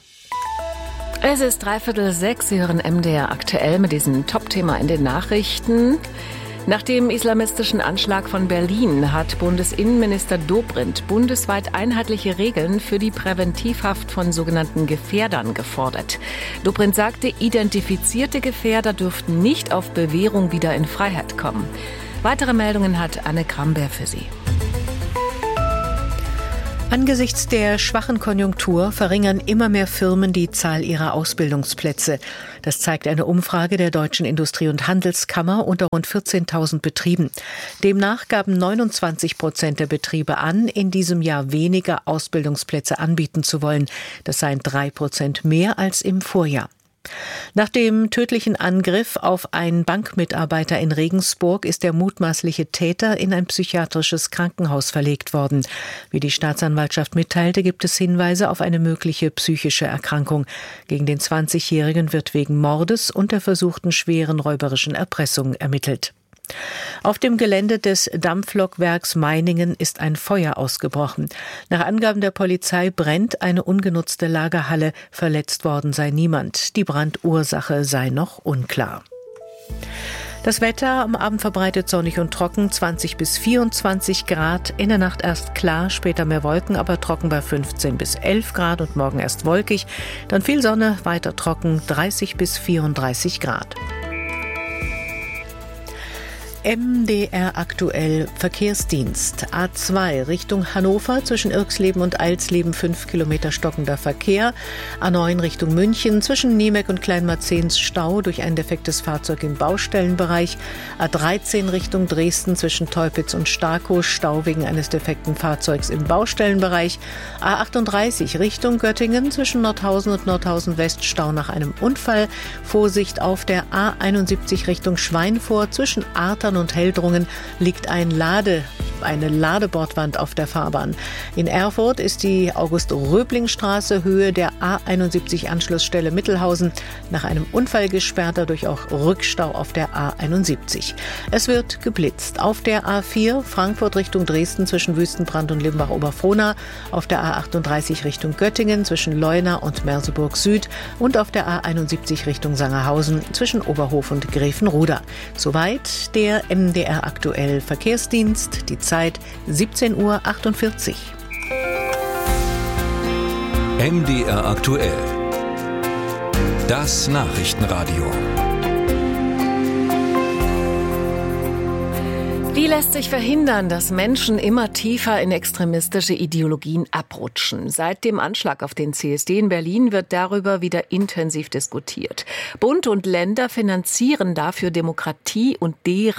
Es ist dreiviertel sechs, Sie hören M D R aktuell mit diesem Top-Thema in den Nachrichten. Nach dem islamistischen Anschlag von Berlin hat Bundesinnenminister Dobrindt bundesweit einheitliche Regeln für die Präventivhaft von sogenannten Gefährdern gefordert. Dobrindt sagte, identifizierte Gefährder dürften nicht auf Bewährung wieder in Freiheit kommen. Weitere Meldungen hat Anne Kramberg für Sie. Angesichts der schwachen Konjunktur verringern immer mehr Firmen die Zahl ihrer Ausbildungsplätze. Das zeigt eine Umfrage der Deutschen Industrie- und Handelskammer unter rund vierzehntausend Betrieben. Demnach gaben neunundzwanzig Prozent der Betriebe an, in diesem Jahr weniger Ausbildungsplätze anbieten zu wollen. Das seien drei Prozent mehr als im Vorjahr. Nach dem tödlichen Angriff auf einen Bankmitarbeiter in Regensburg ist der mutmaßliche Täter in ein psychiatrisches Krankenhaus verlegt worden. Wie die Staatsanwaltschaft mitteilte, gibt es Hinweise auf eine mögliche psychische Erkrankung. Gegen den zwanzigjährigen wird wegen Mordes und der versuchten schweren räuberischen Erpressung ermittelt. Auf dem Gelände des Dampflokwerks Meiningen ist ein Feuer ausgebrochen. Nach Angaben der Polizei brennt eine ungenutzte Lagerhalle. Verletzt worden sei niemand. Die Brandursache sei noch unklar. Das Wetter am Abend verbreitet sonnig und trocken, zwanzig bis vierundzwanzig Grad. In der Nacht erst klar, später mehr Wolken, aber trocken bei fünfzehn bis elf Grad und morgen erst wolkig. Dann viel Sonne, weiter trocken, dreißig bis vierunddreißig Grad. M D R aktuell Verkehrsdienst. A zwei Richtung Hannover zwischen Irxleben und Eilsleben fünf Kilometer stockender Verkehr. A neun Richtung München zwischen Niemek und Kleinmarzens Stau durch ein defektes Fahrzeug im Baustellenbereich. A dreizehn Richtung Dresden zwischen Teupitz und Starkow Stau wegen eines defekten Fahrzeugs im Baustellenbereich. A achtunddreißig Richtung Göttingen zwischen Nordhausen und Nordhausen West Stau nach einem Unfall. Vorsicht auf der A einundsiebzig Richtung Schweinfurt zwischen Artern und Heldrungen liegt ein Lade, eine Ladebordwand auf der Fahrbahn. In Erfurt ist die August-Röbling-Straße Höhe der A einundsiebzig Anschlussstelle Mittelhausen nach einem Unfall gesperrt, dadurch auch Rückstau auf der A einundsiebzig. Es wird geblitzt. Auf der A vier Frankfurt Richtung Dresden zwischen Wüstenbrand und Limbach-Oberfrohna, auf der A achtunddreißig Richtung Göttingen zwischen Leuna und Merseburg Süd und auf der A einundsiebzig Richtung Sangerhausen zwischen Oberhof und Gräfenroda. Soweit der M D R aktuell Verkehrsdienst. Die Zeit siebzehn Uhr achtundvierzig. M D R aktuell. Das Nachrichtenradio. Wie lässt sich verhindern, dass Menschen immer tiefer in extremistische Ideologien abrutschen? Seit dem Anschlag auf den C S D in Berlin wird darüber wieder intensiv diskutiert. Bund und Länder finanzieren dafür Demokratie- und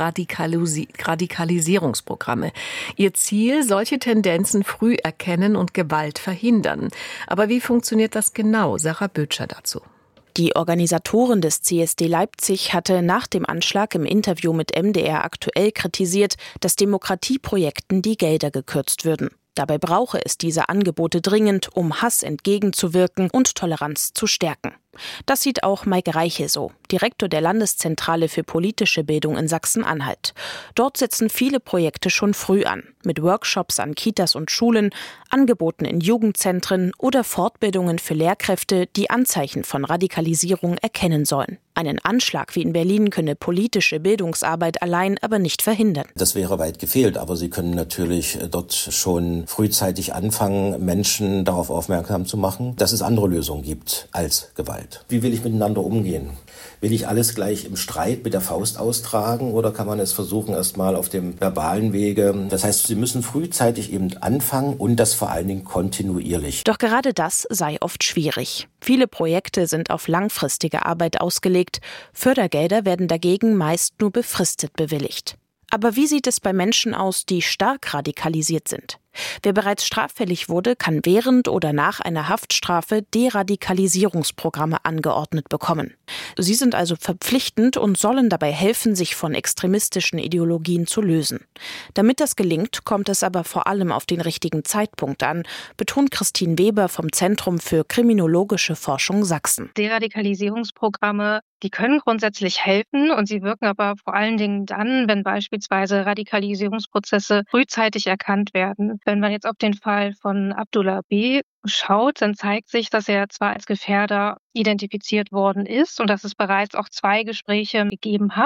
Deradikalisierungsprogramme. Ihr Ziel, solche Tendenzen früh erkennen und Gewalt verhindern. Aber wie funktioniert das genau? Sarah Böttcher dazu. Die Organisatorin des C S D Leipzig hatte nach dem Anschlag im Interview mit M D R aktuell kritisiert, dass Demokratieprojekten die Gelder gekürzt würden. Dabei brauche es diese Angebote dringend, um Hass entgegenzuwirken und Toleranz zu stärken. Das sieht auch Maike Reiche so, Direktor der Landeszentrale für politische Bildung in Sachsen-Anhalt. Dort setzen viele Projekte schon früh an, mit Workshops an Kitas und Schulen, Angeboten in Jugendzentren oder Fortbildungen für Lehrkräfte, die Anzeichen von Radikalisierung erkennen sollen. Einen Anschlag wie in Berlin könne politische Bildungsarbeit allein aber nicht verhindern. Das wäre weit gefehlt, aber Sie können natürlich dort schon frühzeitig anfangen, Menschen darauf aufmerksam zu machen, dass es andere Lösungen gibt als Gewalt. Wie will ich miteinander umgehen? Will ich alles gleich im Streit mit der Faust austragen oder kann man es versuchen, erst mal auf dem verbalen Wege? Das heißt, Sie müssen frühzeitig eben anfangen und das vor allen Dingen kontinuierlich. Doch gerade das sei oft schwierig. Viele Projekte sind auf langfristige Arbeit ausgelegt. Fördergelder werden dagegen meist nur befristet bewilligt. Aber wie sieht es bei Menschen aus, die stark radikalisiert sind? Wer bereits straffällig wurde, kann während oder nach einer Haftstrafe Deradikalisierungsprogramme angeordnet bekommen. Sie sind also verpflichtend und sollen dabei helfen, sich von extremistischen Ideologien zu lösen. Damit das gelingt, kommt es aber vor allem auf den richtigen Zeitpunkt an, betont Christine Weber vom Zentrum für kriminologische Forschung Sachsen. Deradikalisierungsprogramme, die können grundsätzlich helfen und sie wirken aber vor allen Dingen dann, wenn beispielsweise Radikalisierungsprozesse frühzeitig erkannt werden. Wenn man jetzt auf den Fall von Abdullah B. schaut, dann zeigt sich, dass er zwar als Gefährder identifiziert worden ist und dass es bereits auch zwei Gespräche gegeben hat.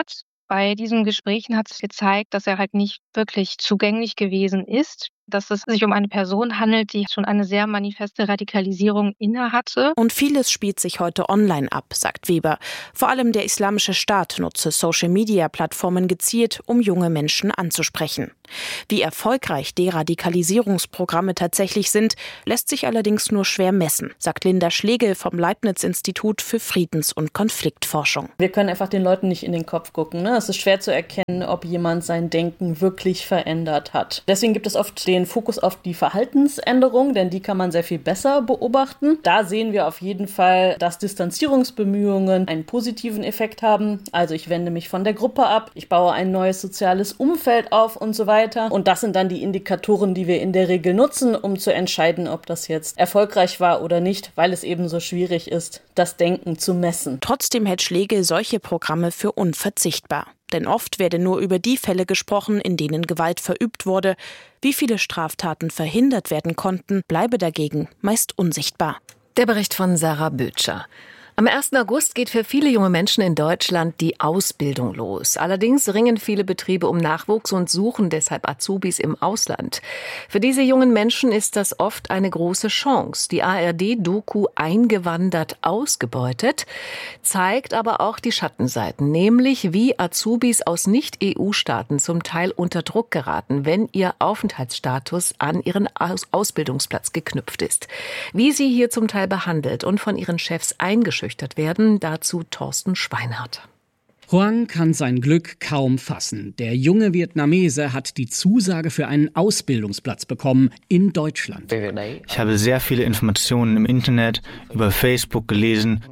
Bei diesen Gesprächen hat sich gezeigt, dass er halt nicht wirklich zugänglich gewesen ist, dass es sich um eine Person handelt, die schon eine sehr manifeste Radikalisierung innehatte. Und vieles spielt sich heute online ab, sagt Weber. Vor allem der Islamische Staat nutze Social-Media-Plattformen gezielt, um junge Menschen anzusprechen. Wie erfolgreich Deradikalisierungsprogramme tatsächlich sind, lässt sich allerdings nur schwer messen, sagt Linda Schlegel vom Leibniz-Institut für Friedens- und Konfliktforschung. Wir können einfach den Leuten nicht in den Kopf gucken. Ne? Es ist schwer zu erkennen, ob jemand sein Denken wirklich verändert hat. Deswegen gibt es oft den Fokus auf die Verhaltensänderung, denn die kann man sehr viel besser beobachten. Da sehen wir auf jeden Fall, dass Distanzierungsbemühungen einen positiven Effekt haben. Also ich wende mich von der Gruppe ab, ich baue ein neues soziales Umfeld auf und so weiter. Und das sind dann die Indikatoren, die wir in der Regel nutzen, um zu entscheiden, ob das jetzt erfolgreich war oder nicht, weil es eben so schwierig ist, das Denken zu messen. Trotzdem hält Schlegel solche Programme für unverzichtbar. Denn oft werde nur über die Fälle gesprochen, in denen Gewalt verübt wurde. Wie viele Straftaten verhindert werden konnten, bleibe dagegen meist unsichtbar. Der Bericht von Sarah Bötscher. Am ersten August geht für viele junge Menschen in Deutschland die Ausbildung los. Allerdings ringen viele Betriebe um Nachwuchs und suchen deshalb Azubis im Ausland. Für diese jungen Menschen ist das oft eine große Chance. Die A R D-Doku Eingewandert ausgebeutet zeigt aber auch die Schattenseiten, nämlich wie Azubis aus Nicht-E U-Staaten zum Teil unter Druck geraten, wenn ihr Aufenthaltsstatus an ihren Aus- Ausbildungsplatz geknüpft ist. Wie sie hier zum Teil behandelt und von ihren Chefs eingeschüchtert werden, dazu Thorsten Schweinhardt. Hoang kann sein Glück kaum fassen. Der junge Vietnamese hat die Zusage für einen Ausbildungsplatz bekommen in Deutschland. Ich habe sehr viele Informationen im Internet, über Facebook gelesen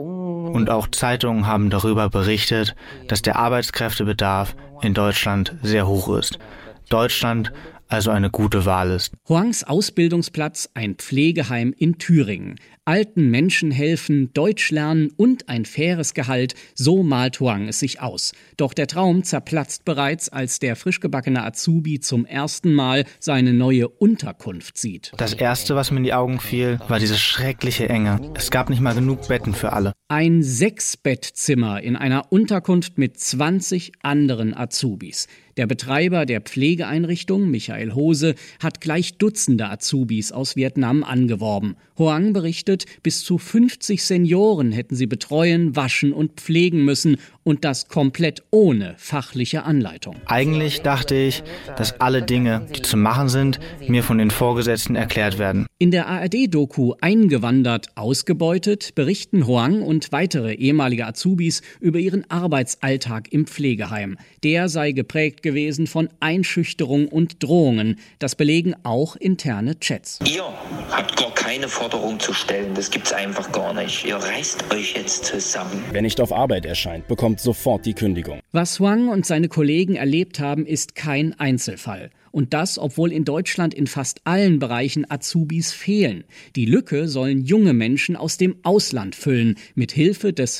und auch Zeitungen haben darüber berichtet, dass der Arbeitskräftebedarf in Deutschland sehr hoch ist. Deutschland also eine gute Wahl ist. Hoangs Ausbildungsplatz, ein Pflegeheim in Thüringen. Alten Menschen helfen, Deutsch lernen und ein faires Gehalt, so malt Hoang es sich aus. Doch der Traum zerplatzt bereits, als der frischgebackene Azubi zum ersten Mal seine neue Unterkunft sieht. Das Erste, was mir in die Augen fiel, war diese schreckliche Enge. Es gab nicht mal genug Betten für alle. Ein Sechs-Bettzimmer in einer Unterkunft mit zwanzig anderen Azubis. Der Betreiber der Pflegeeinrichtung, Michael Hose, hat gleich Dutzende Azubis aus Vietnam angeworben. Hoang berichtet, bis zu fünfzig Senioren hätten sie betreuen, waschen und pflegen müssen und das komplett ohne fachliche Anleitung. Eigentlich dachte ich, dass alle Dinge, die zu machen sind, mir von den Vorgesetzten erklärt werden. In der A R D-Doku Eingewandert ausgebeutet berichten Hoang und weitere ehemalige Azubis über ihren Arbeitsalltag im Pflegeheim. Der sei geprägt gewesen von Einschüchterung und Drohungen. Das belegen auch interne Chats. Ihr habt gar keine Forderung zu stellen, das gibt's einfach gar nicht. Ihr reißt euch jetzt zusammen. Wer nicht auf Arbeit erscheint, bekommt sofort die Kündigung. Was Hoang und seine Kollegen erlebt haben, ist kein Einzelfall. Und das, obwohl in Deutschland in fast allen Bereichen Azubis fehlen. Die Lücke sollen junge Menschen aus dem Ausland füllen, mit Hilfe des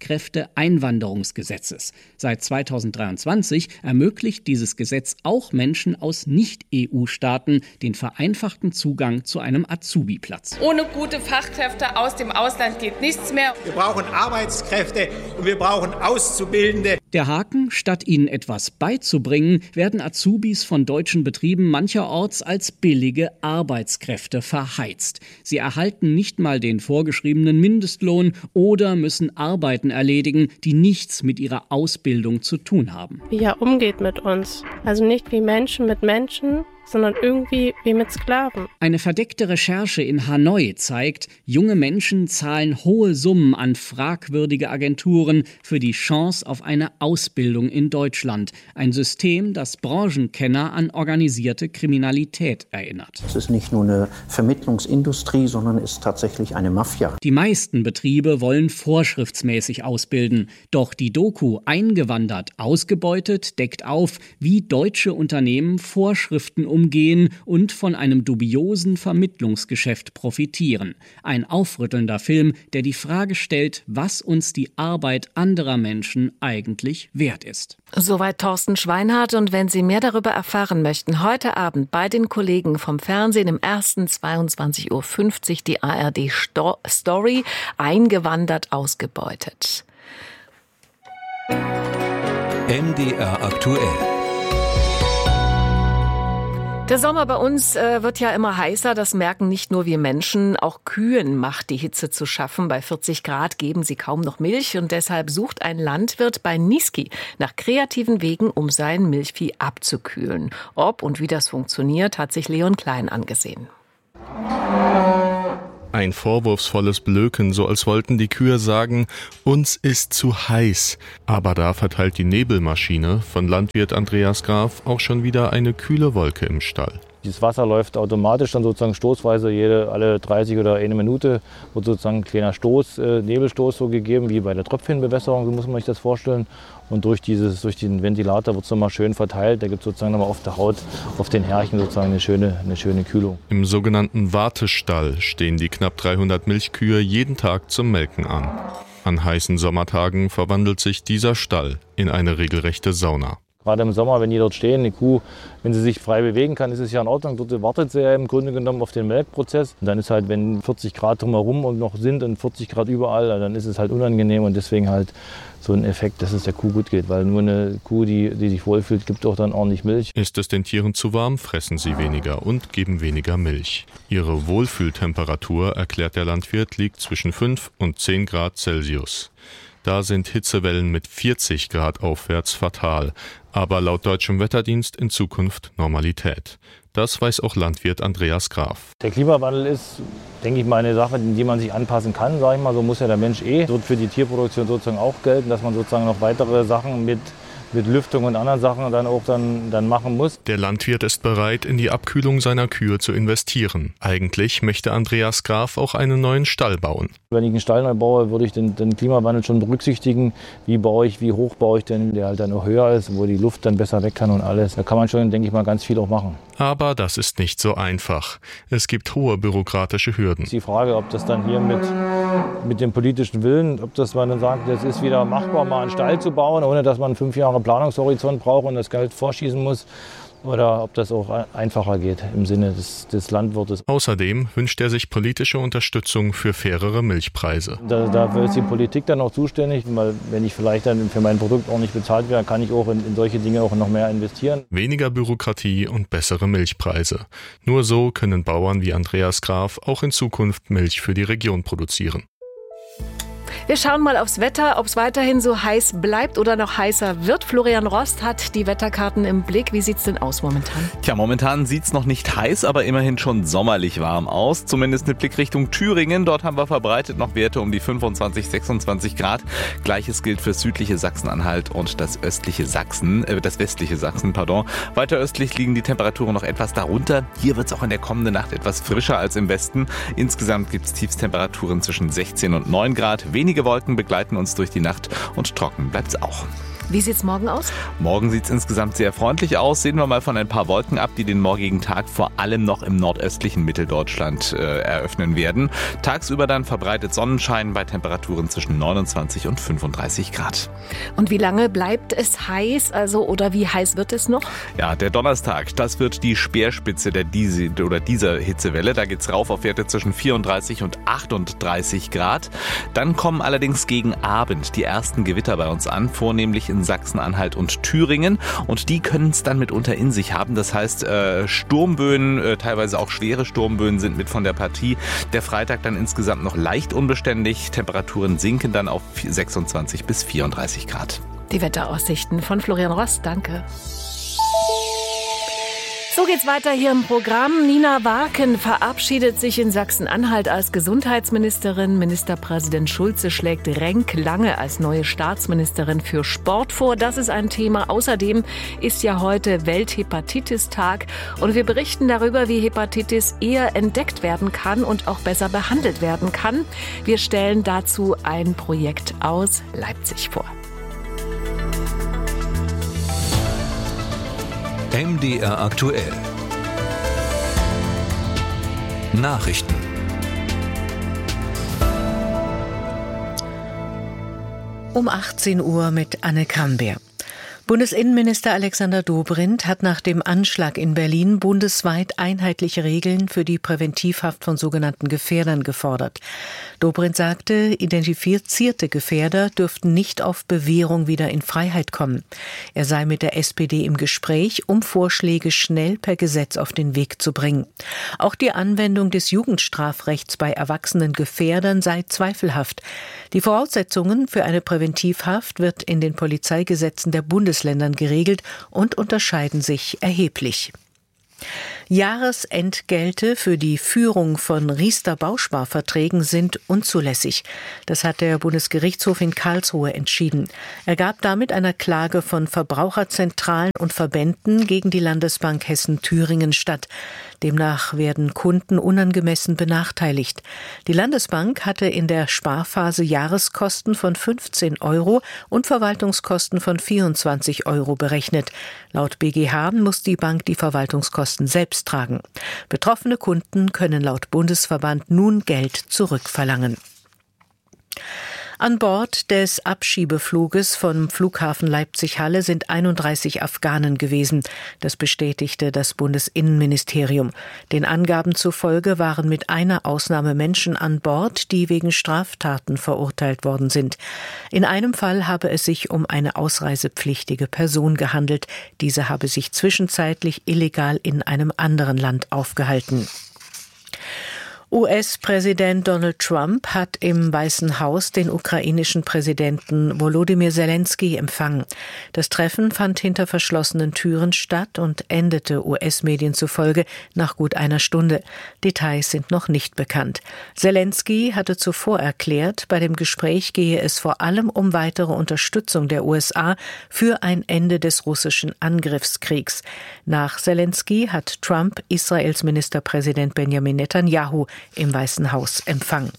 Fachkräfteeinwanderungsgesetzes. Seit zweitausenddreiundzwanzig ermöglicht dieses Gesetz auch Menschen aus Nicht-E U-Staaten den vereinfachten Zugang zu einem Azubi-Platz. Ohne gute Fachkräfte aus dem Ausland geht nichts mehr. Wir brauchen Arbeitskräfte und wir brauchen Auszubildende. Der Haken, statt ihnen etwas beizubringen, werden Azubis von deutschen Betrieben mancherorts als billige Arbeitskräfte verheizt. Sie erhalten nicht mal den vorgeschriebenen Mindestlohn oder müssen Arbeiten erledigen, die nichts mit ihrer Ausbildung zu tun haben. Wie er umgeht mit uns. Also nicht wie Menschen mit Menschen, sondern irgendwie wie mit Sklaven. Eine verdeckte Recherche in Hanoi zeigt, junge Menschen zahlen hohe Summen an fragwürdige Agenturen für die Chance auf eine Ausbildung in Deutschland. Ein System, das Branchenkenner an organisierte Kriminalität erinnert. Es ist nicht nur eine Vermittlungsindustrie, sondern es ist tatsächlich eine Mafia. Die meisten Betriebe wollen vorschriftsmäßig ausbilden. Doch die Doku Eingewandert ausgebeutet deckt auf, wie deutsche Unternehmen Vorschriften umgehen und von einem dubiosen Vermittlungsgeschäft profitieren. Ein aufrüttelnder Film, der die Frage stellt, was uns die Arbeit anderer Menschen eigentlich wert ist. Soweit Thorsten Schweinhardt. Und wenn Sie mehr darüber erfahren möchten, heute Abend bei den Kollegen vom Fernsehen im ersten zweiundzwanzig Uhr fünfzig die A R D-Story Eingewandert ausgebeutet. M D R aktuell. Der Sommer bei uns äh, wird ja immer heißer. Das merken nicht nur wir Menschen. Auch Kühen macht die Hitze zu schaffen. Bei vierzig Grad geben sie kaum noch Milch. Und deshalb sucht ein Landwirt bei Niesky nach kreativen Wegen, um sein Milchvieh abzukühlen. Ob und wie das funktioniert, hat sich Leon Klein angesehen. Ein vorwurfsvolles Blöken, so als wollten die Kühe sagen, uns ist zu heiß. Aber da verteilt die Nebelmaschine von Landwirt Andreas Graf auch schon wieder eine kühle Wolke im Stall. Dieses Wasser läuft automatisch dann sozusagen stoßweise, jede, alle dreißig oder eine Minute wird sozusagen ein kleiner Stoß, äh, Nebelstoß so gegeben, wie bei der Tröpfchenbewässerung, so muss man sich das vorstellen. Und durch, dieses, durch den Ventilator wird es nochmal schön verteilt. Da gibt es sozusagen nochmal auf der Haut, auf den Härchen sozusagen eine schöne, eine schöne Kühlung. Im sogenannten Wartestall stehen die knapp dreihundert Milchkühe jeden Tag zum Melken an. An heißen Sommertagen verwandelt sich dieser Stall in eine regelrechte Sauna. Gerade im Sommer, wenn die dort stehen, eine Kuh, wenn sie sich frei bewegen kann, ist es ja in Ordnung. Dort wartet sie ja im Grunde genommen auf den Melkprozess. Und dann ist halt, wenn vierzig Grad drumherum und noch sind und vierzig Grad überall, dann ist es halt unangenehm und deswegen halt so ein Effekt, dass es der Kuh gut geht. Weil nur eine Kuh, die, die sich wohlfühlt, gibt auch dann ordentlich Milch. Ist es den Tieren zu warm, fressen sie weniger und geben weniger Milch. Ihre Wohlfühltemperatur, erklärt der Landwirt, liegt zwischen fünf und zehn Grad Celsius. Da sind Hitzewellen mit vierzig Grad aufwärts fatal, aber laut deutschem Wetterdienst in Zukunft Normalität. Das weiß auch Landwirt Andreas Graf. Der Klimawandel ist, denke ich mal, eine Sache, in die man sich anpassen kann, sage ich mal. So muss ja der Mensch eh. Wird für die Tierproduktion sozusagen auch gelten, dass man sozusagen noch weitere Sachen mit mit Lüftung und anderen Sachen dann auch dann, dann machen muss. Der Landwirt ist bereit, in die Abkühlung seiner Kühe zu investieren. Eigentlich möchte Andreas Graf auch einen neuen Stall bauen. Wenn ich einen Stall neu baue, würde ich den, den Klimawandel schon berücksichtigen. Wie baue ich, wie hoch baue ich denn, der halt dann auch höher ist, wo die Luft dann besser weg kann und alles. Da kann man schon, denke ich mal, ganz viel auch machen. Aber das ist nicht so einfach. Es gibt hohe bürokratische Hürden. Die Frage, ob das dann hier mit, mit dem politischen Willen, ob das man dann sagt, das ist wieder machbar, mal einen Stall zu bauen, ohne dass man fünf Jahre Planungshorizont braucht und das Geld vorschießen muss, oder ob das auch einfacher geht im Sinne des, des Landwirtes. Außerdem wünscht er sich politische Unterstützung für fairere Milchpreise. Da, dafür ist die Politik dann auch zuständig, weil wenn ich vielleicht dann für mein Produkt auch nicht bezahlt werde, kann ich auch in, in solche Dinge auch noch mehr investieren. Weniger Bürokratie und bessere Milchpreise. Nur so können Bauern wie Andreas Graf auch in Zukunft Milch für die Region produzieren. Wir schauen mal aufs Wetter, ob es weiterhin so heiß bleibt oder noch heißer wird. Florian Rost hat die Wetterkarten im Blick. Wie sieht's denn aus momentan? Tja, momentan sieht's noch nicht heiß, aber immerhin schon sommerlich warm aus. Zumindest mit Blick Richtung Thüringen. Dort haben wir verbreitet noch Werte um die fünfundzwanzig, sechsundzwanzig Grad. Gleiches gilt für südliche Sachsen-Anhalt und das östliche Sachsen, äh, das westliche Sachsen, pardon. Weiter östlich liegen die Temperaturen noch etwas darunter. Hier wird's auch in der kommenden Nacht etwas frischer als im Westen. Insgesamt gibt's Tiefstemperaturen zwischen sechzehn und neun Grad. Wenige Wolken begleiten uns durch die Nacht und trocken bleibt's auch. Wie sieht's morgen aus? Morgen sieht's insgesamt sehr freundlich aus. Sehen wir mal von ein paar Wolken ab, die den morgigen Tag vor allem noch im nordöstlichen Mitteldeutschland äh, eröffnen werden. Tagsüber dann verbreitet Sonnenschein bei Temperaturen zwischen neunundzwanzig und fünfunddreißig Grad. Und wie lange bleibt es heiß? Also oder wie heiß wird es noch? Ja, der Donnerstag, das wird die Speerspitze der diese, oder dieser Hitzewelle. Da geht's rauf auf Werte zwischen vierunddreißig und achtunddreißig Grad. Dann kommen allerdings gegen Abend die ersten Gewitter bei uns an, vornehmlich in Sachsen-Anhalt und Thüringen, und die können es dann mitunter in sich haben. Das heißt, äh, Sturmböen, äh, teilweise auch schwere Sturmböen sind mit von der Partie. Der Freitag dann insgesamt noch leicht unbeständig. Temperaturen sinken dann auf sechsundzwanzig bis vierunddreißig Grad. Die Wetteraussichten von Florian Rost, danke. So geht's weiter hier im Programm. Nina Warken verabschiedet sich in Sachsen-Anhalt als Gesundheitsministerin. Ministerpräsident Schulze schlägt Renk Lange als neue Staatsministerin für Sport vor. Das ist ein Thema. Außerdem ist ja heute Welthepatitis-Tag und wir berichten darüber, wie Hepatitis eher entdeckt werden kann und auch besser behandelt werden kann. Wir stellen dazu ein Projekt aus Leipzig vor. M D R aktuell. Nachrichten. Um achtzehn Uhr mit Anne Krambeer. Bundesinnenminister Alexander Dobrindt hat nach dem Anschlag in Berlin bundesweit einheitliche Regeln für die Präventivhaft von sogenannten Gefährdern gefordert. Dobrindt sagte, identifizierte Gefährder dürften nicht auf Bewährung wieder in Freiheit kommen. Er sei mit der S P D im Gespräch, um Vorschläge schnell per Gesetz auf den Weg zu bringen. Auch die Anwendung des Jugendstrafrechts bei erwachsenen Gefährdern sei zweifelhaft. Die Voraussetzungen für eine Präventivhaft wird in den Polizeigesetzen der Bundesländer geregelt und unterscheiden sich erheblich. Jahresentgelte für die Führung von Riester-Bausparverträgen sind unzulässig. Das hat der Bundesgerichtshof in Karlsruhe entschieden. Er gab damit einer Klage von Verbraucherzentralen und Verbänden gegen die Landesbank Hessen-Thüringen statt. Demnach werden Kunden unangemessen benachteiligt. Die Landesbank hatte in der Sparphase Jahreskosten von fünfzehn Euro und Verwaltungskosten von vierundzwanzig Euro berechnet. Laut B G H muss die Bank die Verwaltungskosten selbst tragen. Betroffene Kunden können laut Bundesverband nun Geld zurückverlangen. An Bord des Abschiebefluges vom Flughafen Leipzig-Halle sind einunddreißig Afghanen gewesen. Das bestätigte das Bundesinnenministerium. Den Angaben zufolge waren mit einer Ausnahme Menschen an Bord, die wegen Straftaten verurteilt worden sind. In einem Fall habe es sich um eine ausreisepflichtige Person gehandelt. Diese habe sich zwischenzeitlich illegal in einem anderen Land aufgehalten. U S-Präsident Donald Trump hat im Weißen Haus den ukrainischen Präsidenten Volodymyr Zelensky empfangen. Das Treffen fand hinter verschlossenen Türen statt und endete U S-Medien zufolge nach gut einer Stunde. Details sind noch nicht bekannt. Zelensky hatte zuvor erklärt, bei dem Gespräch gehe es vor allem um weitere Unterstützung der U S A für ein Ende des russischen Angriffskriegs. Nach Zelensky hat Trump Israels Ministerpräsident Benjamin Netanyahu im Weißen Haus empfangen.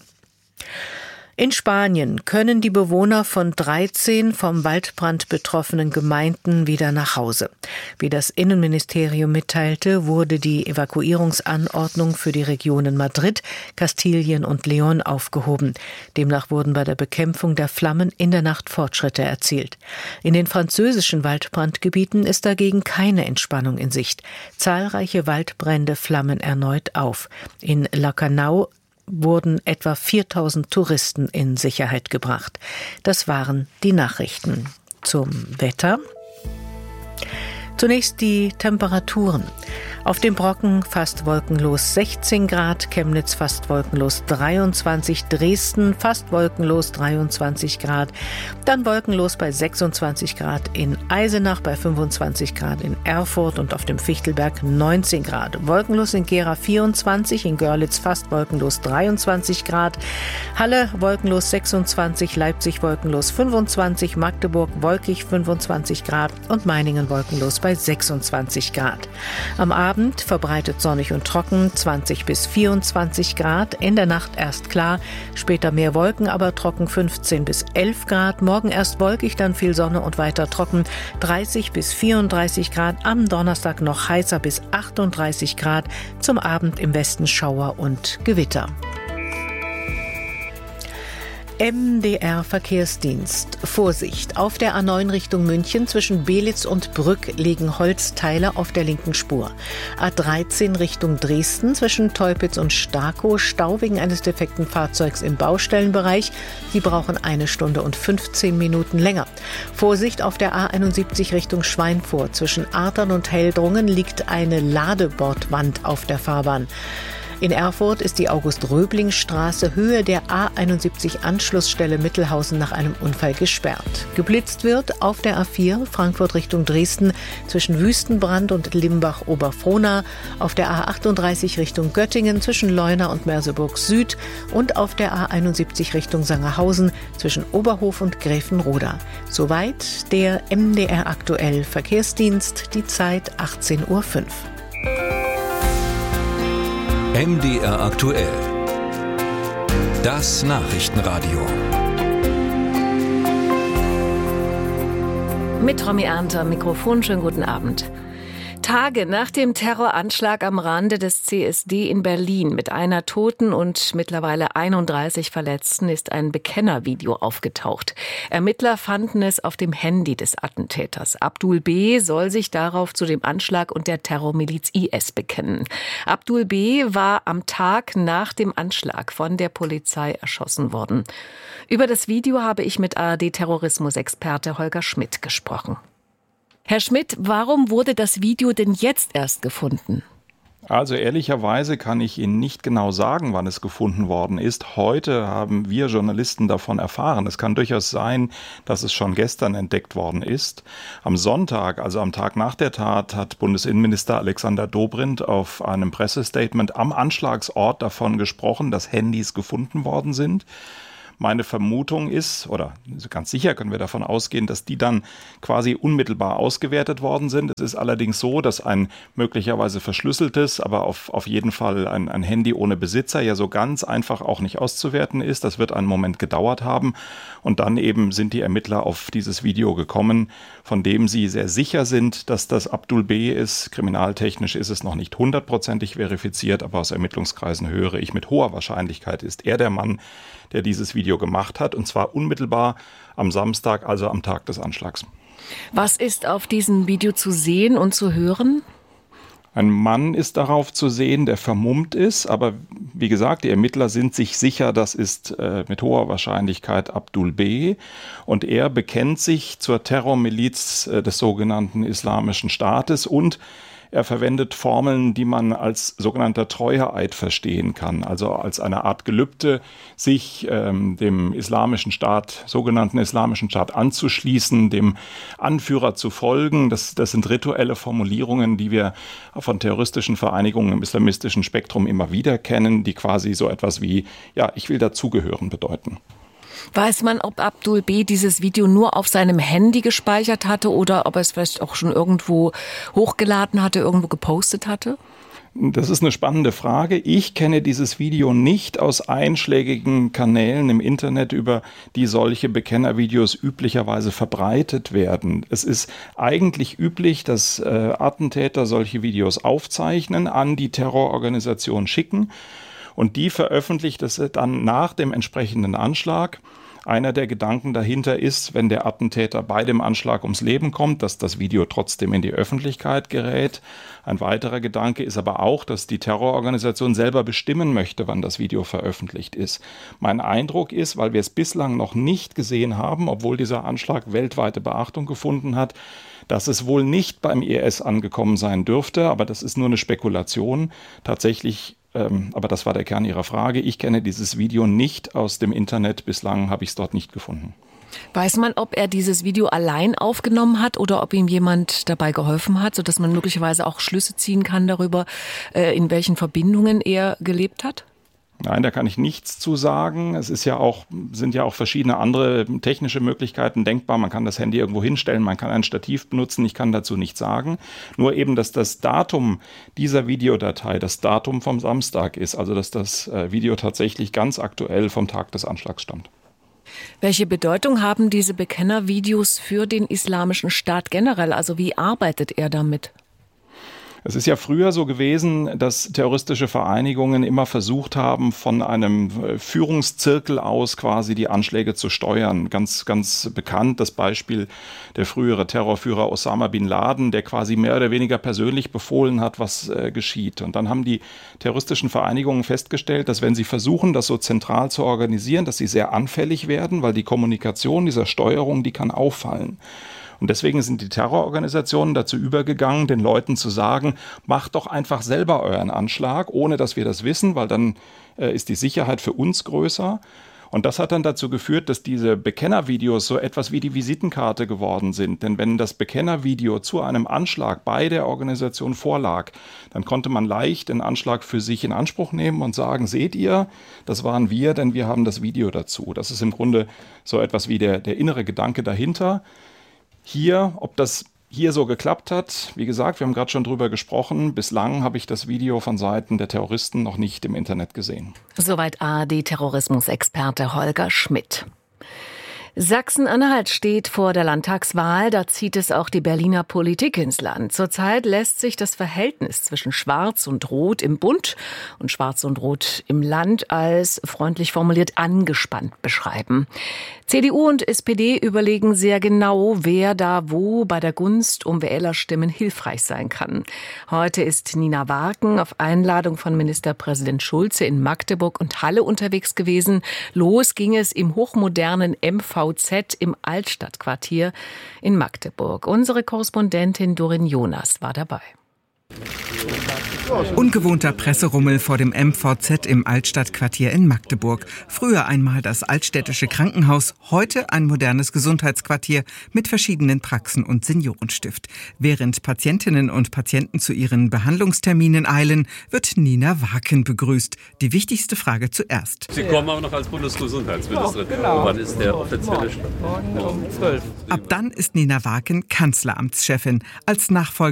In Spanien können die Bewohner von dreizehn vom Waldbrand betroffenen Gemeinden wieder nach Hause. Wie das Innenministerium mitteilte, wurde die Evakuierungsanordnung für die Regionen Madrid, Kastilien und León aufgehoben. Demnach wurden bei der Bekämpfung der Flammen in der Nacht Fortschritte erzielt. In den französischen Waldbrandgebieten ist dagegen keine Entspannung in Sicht. Zahlreiche Waldbrände flammen erneut auf. In Lacanau wurden etwa viertausend Touristen in Sicherheit gebracht. Das waren die Nachrichten. Zum Wetter. Zunächst die Temperaturen. Auf dem Brocken fast wolkenlos sechzehn Grad, Chemnitz fast wolkenlos dreiundzwanzig, Dresden fast wolkenlos dreiundzwanzig Grad, dann wolkenlos bei sechsundzwanzig Grad in Eisenach, bei fünfundzwanzig Grad in Erfurt und auf dem Fichtelberg neunzehn Grad. Wolkenlos in Gera vierundzwanzig, in Görlitz fast wolkenlos dreiundzwanzig Grad, Halle wolkenlos sechsundzwanzig, Leipzig wolkenlos fünfundzwanzig, Magdeburg wolkig fünfundzwanzig Grad und Meiningen wolkenlos bei sechsundzwanzig Grad. Am Abend verbreitet sonnig und trocken, zwanzig bis vierundzwanzig Grad. In der Nacht erst klar, später mehr Wolken, aber trocken fünfzehn bis elf Grad. Morgen erst wolkig, dann viel Sonne und weiter trocken, dreißig bis vierunddreißig Grad. Am Donnerstag noch heißer bis achtunddreißig Grad. Zum Abend im Westen Schauer und Gewitter. M D R Verkehrsdienst. Vorsicht! Auf der A neun Richtung München zwischen Belitz und Brück liegen Holzteile auf der linken Spur. A dreizehn Richtung Dresden zwischen Teupitz und Starkow. Stau wegen eines defekten Fahrzeugs im Baustellenbereich. Sie brauchen eine Stunde und fünfzehn Minuten länger. Vorsicht! Auf der A einundsiebzig Richtung Schweinfurt zwischen Artern und Heldrungen liegt eine Ladebordwand auf der Fahrbahn. In Erfurt ist die August-Röbling-Straße Höhe der A einundsiebzig Anschlussstelle Mittelhausen nach einem Unfall gesperrt. Geblitzt wird auf der A vier Frankfurt Richtung Dresden zwischen Wüstenbrand und Limbach-Oberfrohna, auf der A achtunddreißig Richtung Göttingen zwischen Leuna und Merseburg Süd und auf der A einundsiebzig Richtung Sangerhausen zwischen Oberhof und Gräfenroda. Soweit der M D R Aktuell Verkehrsdienst, die Zeit achtzehn Uhr fünf. M D R Aktuell. Das Nachrichtenradio. Mit Romy Ernst am Mikrofon. Schönen guten Abend. Tage nach dem Terroranschlag am Rande des C S D in Berlin mit einer Toten und mittlerweile einunddreißig Verletzten ist ein Bekennervideo aufgetaucht. Ermittler fanden es auf dem Handy des Attentäters. Abdul B. soll sich darauf zu dem Anschlag und der Terrormiliz I S bekennen. Abdul B. war am Tag nach dem Anschlag von der Polizei erschossen worden. Über das Video habe ich mit A R D-Terrorismusexperte Holger Schmidt gesprochen. Herr Schmidt, warum wurde das Video denn jetzt erst gefunden? Also ehrlicherweise kann ich Ihnen nicht genau sagen, wann es gefunden worden ist. Heute haben wir Journalisten davon erfahren. Es kann durchaus sein, dass es schon gestern entdeckt worden ist. Am Sonntag, also am Tag nach der Tat, hat Bundesinnenminister Alexander Dobrindt auf einem Pressestatement am Anschlagsort davon gesprochen, dass Handys gefunden worden sind. Meine Vermutung ist, oder ganz sicher können wir davon ausgehen, dass die dann quasi unmittelbar ausgewertet worden sind. Es ist allerdings so, dass ein möglicherweise verschlüsseltes, aber auf, auf jeden Fall ein, ein Handy ohne Besitzer ja so ganz einfach auch nicht auszuwerten ist. Das wird einen Moment gedauert haben. Und dann eben sind die Ermittler auf dieses Video gekommen, von dem sie sehr sicher sind, dass das Abdul B. ist. Kriminaltechnisch ist es noch nicht hundertprozentig verifiziert, aber aus Ermittlungskreisen höre ich, mit hoher Wahrscheinlichkeit ist er der Mann, der dieses Video gemacht hat, und zwar unmittelbar am Samstag, also am Tag des Anschlags. Was ist auf diesem Video zu sehen und zu hören? Ein Mann ist darauf zu sehen, der vermummt ist, aber wie gesagt, die Ermittler sind sich sicher, das ist äh, mit hoher Wahrscheinlichkeit Abdul B. Und er bekennt sich zur Terrormiliz äh, des sogenannten Islamischen Staates und er verwendet Formeln, die man als sogenannter Treueeid verstehen kann, also als eine Art Gelübde, sich ähm, dem islamischen Staat, sogenannten islamischen Staat anzuschließen, dem Anführer zu folgen. Das, das sind rituelle Formulierungen, die wir von terroristischen Vereinigungen im islamistischen Spektrum immer wieder kennen, die quasi so etwas wie, ja, ich will dazugehören bedeuten. Weiß man, ob Abdul B. dieses Video nur auf seinem Handy gespeichert hatte oder ob er es vielleicht auch schon irgendwo hochgeladen hatte, irgendwo gepostet hatte? Das ist eine spannende Frage. Ich kenne dieses Video nicht aus einschlägigen Kanälen im Internet, über die solche Bekennervideos üblicherweise verbreitet werden. Es ist eigentlich üblich, dass äh, Attentäter solche Videos aufzeichnen, an die Terrororganisation schicken. Und die veröffentlicht es dann nach dem entsprechenden Anschlag. Einer der Gedanken dahinter ist, wenn der Attentäter bei dem Anschlag ums Leben kommt, dass das Video trotzdem in die Öffentlichkeit gerät. Ein weiterer Gedanke ist aber auch, dass die Terrororganisation selber bestimmen möchte, wann das Video veröffentlicht ist. Mein Eindruck ist, weil wir es bislang noch nicht gesehen haben, obwohl dieser Anschlag weltweite Beachtung gefunden hat, dass es wohl nicht beim I S angekommen sein dürfte, aber das ist nur eine Spekulation. Tatsächlich Aber das war der Kern Ihrer Frage. Ich kenne dieses Video nicht aus dem Internet. Bislang habe ich es dort nicht gefunden. Weiß man, ob er dieses Video allein aufgenommen hat oder ob ihm jemand dabei geholfen hat, sodass man möglicherweise auch Schlüsse ziehen kann darüber, in welchen Verbindungen er gelebt hat? Nein, da kann ich nichts zu sagen. Es ist ja auch, sind ja auch verschiedene andere technische Möglichkeiten denkbar. Man kann das Handy irgendwo hinstellen, man kann ein Stativ benutzen. Ich kann dazu nichts sagen. Nur eben, dass das Datum dieser Videodatei das Datum vom Samstag ist. Also, dass das Video tatsächlich ganz aktuell vom Tag des Anschlags stammt. Welche Bedeutung haben diese Bekennervideos für den Islamischen Staat generell? Also, wie arbeitet er damit? Es ist ja früher so gewesen, dass terroristische Vereinigungen immer versucht haben, von einem Führungszirkel aus quasi die Anschläge zu steuern. Ganz, ganz bekannt das Beispiel der frühere Terrorführer Osama bin Laden, der quasi mehr oder weniger persönlich befohlen hat, was äh, geschieht. Und dann haben die terroristischen Vereinigungen festgestellt, dass wenn sie versuchen, das so zentral zu organisieren, dass sie sehr anfällig werden, weil die Kommunikation dieser Steuerung, die kann auffallen. Und deswegen sind die Terrororganisationen dazu übergegangen, den Leuten zu sagen, macht doch einfach selber euren Anschlag, ohne dass wir das wissen, weil dann äh, ist die Sicherheit für uns größer. Und das hat dann dazu geführt, dass diese Bekennervideos so etwas wie die Visitenkarte geworden sind. Denn wenn das Bekennervideo zu einem Anschlag bei der Organisation vorlag, dann konnte man leicht den Anschlag für sich in Anspruch nehmen und sagen, seht ihr, das waren wir, denn wir haben das Video dazu. Das ist im Grunde so etwas wie der, der innere Gedanke dahinter. Hier, ob das hier so geklappt hat, wie gesagt, wir haben gerade schon drüber gesprochen. Bislang habe ich das Video von Seiten der Terroristen noch nicht im Internet gesehen. Soweit A R D-Terrorismusexperte Holger Schmidt. Sachsen-Anhalt steht vor der Landtagswahl, da zieht es auch die Berliner Politik ins Land. Zurzeit lässt sich das Verhältnis zwischen Schwarz und Rot im Bund und Schwarz und Rot im Land als, freundlich formuliert, angespannt beschreiben. C D U und S P D überlegen sehr genau, wer da wo bei der Gunst um Wählerstimmen hilfreich sein kann. Heute ist Nina Warken auf Einladung von Ministerpräsident Schulze in Magdeburg und Halle unterwegs gewesen. Los ging es im hochmodernen M V Z im Altstadtquartier in Magdeburg. Unsere Korrespondentin Dorin Jonas war dabei. Ungewohnter Presserummel vor dem M V Z im Altstadtquartier in Magdeburg. Früher einmal das altstädtische Krankenhaus, heute ein modernes Gesundheitsquartier mit verschiedenen Praxen und Seniorenstift. Während Patientinnen und Patienten zu ihren Behandlungsterminen eilen, wird Nina Warken begrüßt. Die wichtigste Frage zuerst. Sie kommen aber noch als Bundesgesundheitsministerin. Ja, genau. Wann ist der offizielle Start? Morgen um zwölf. Ab dann ist Nina Warken Kanzleramtschefin. Als Nachfolgerin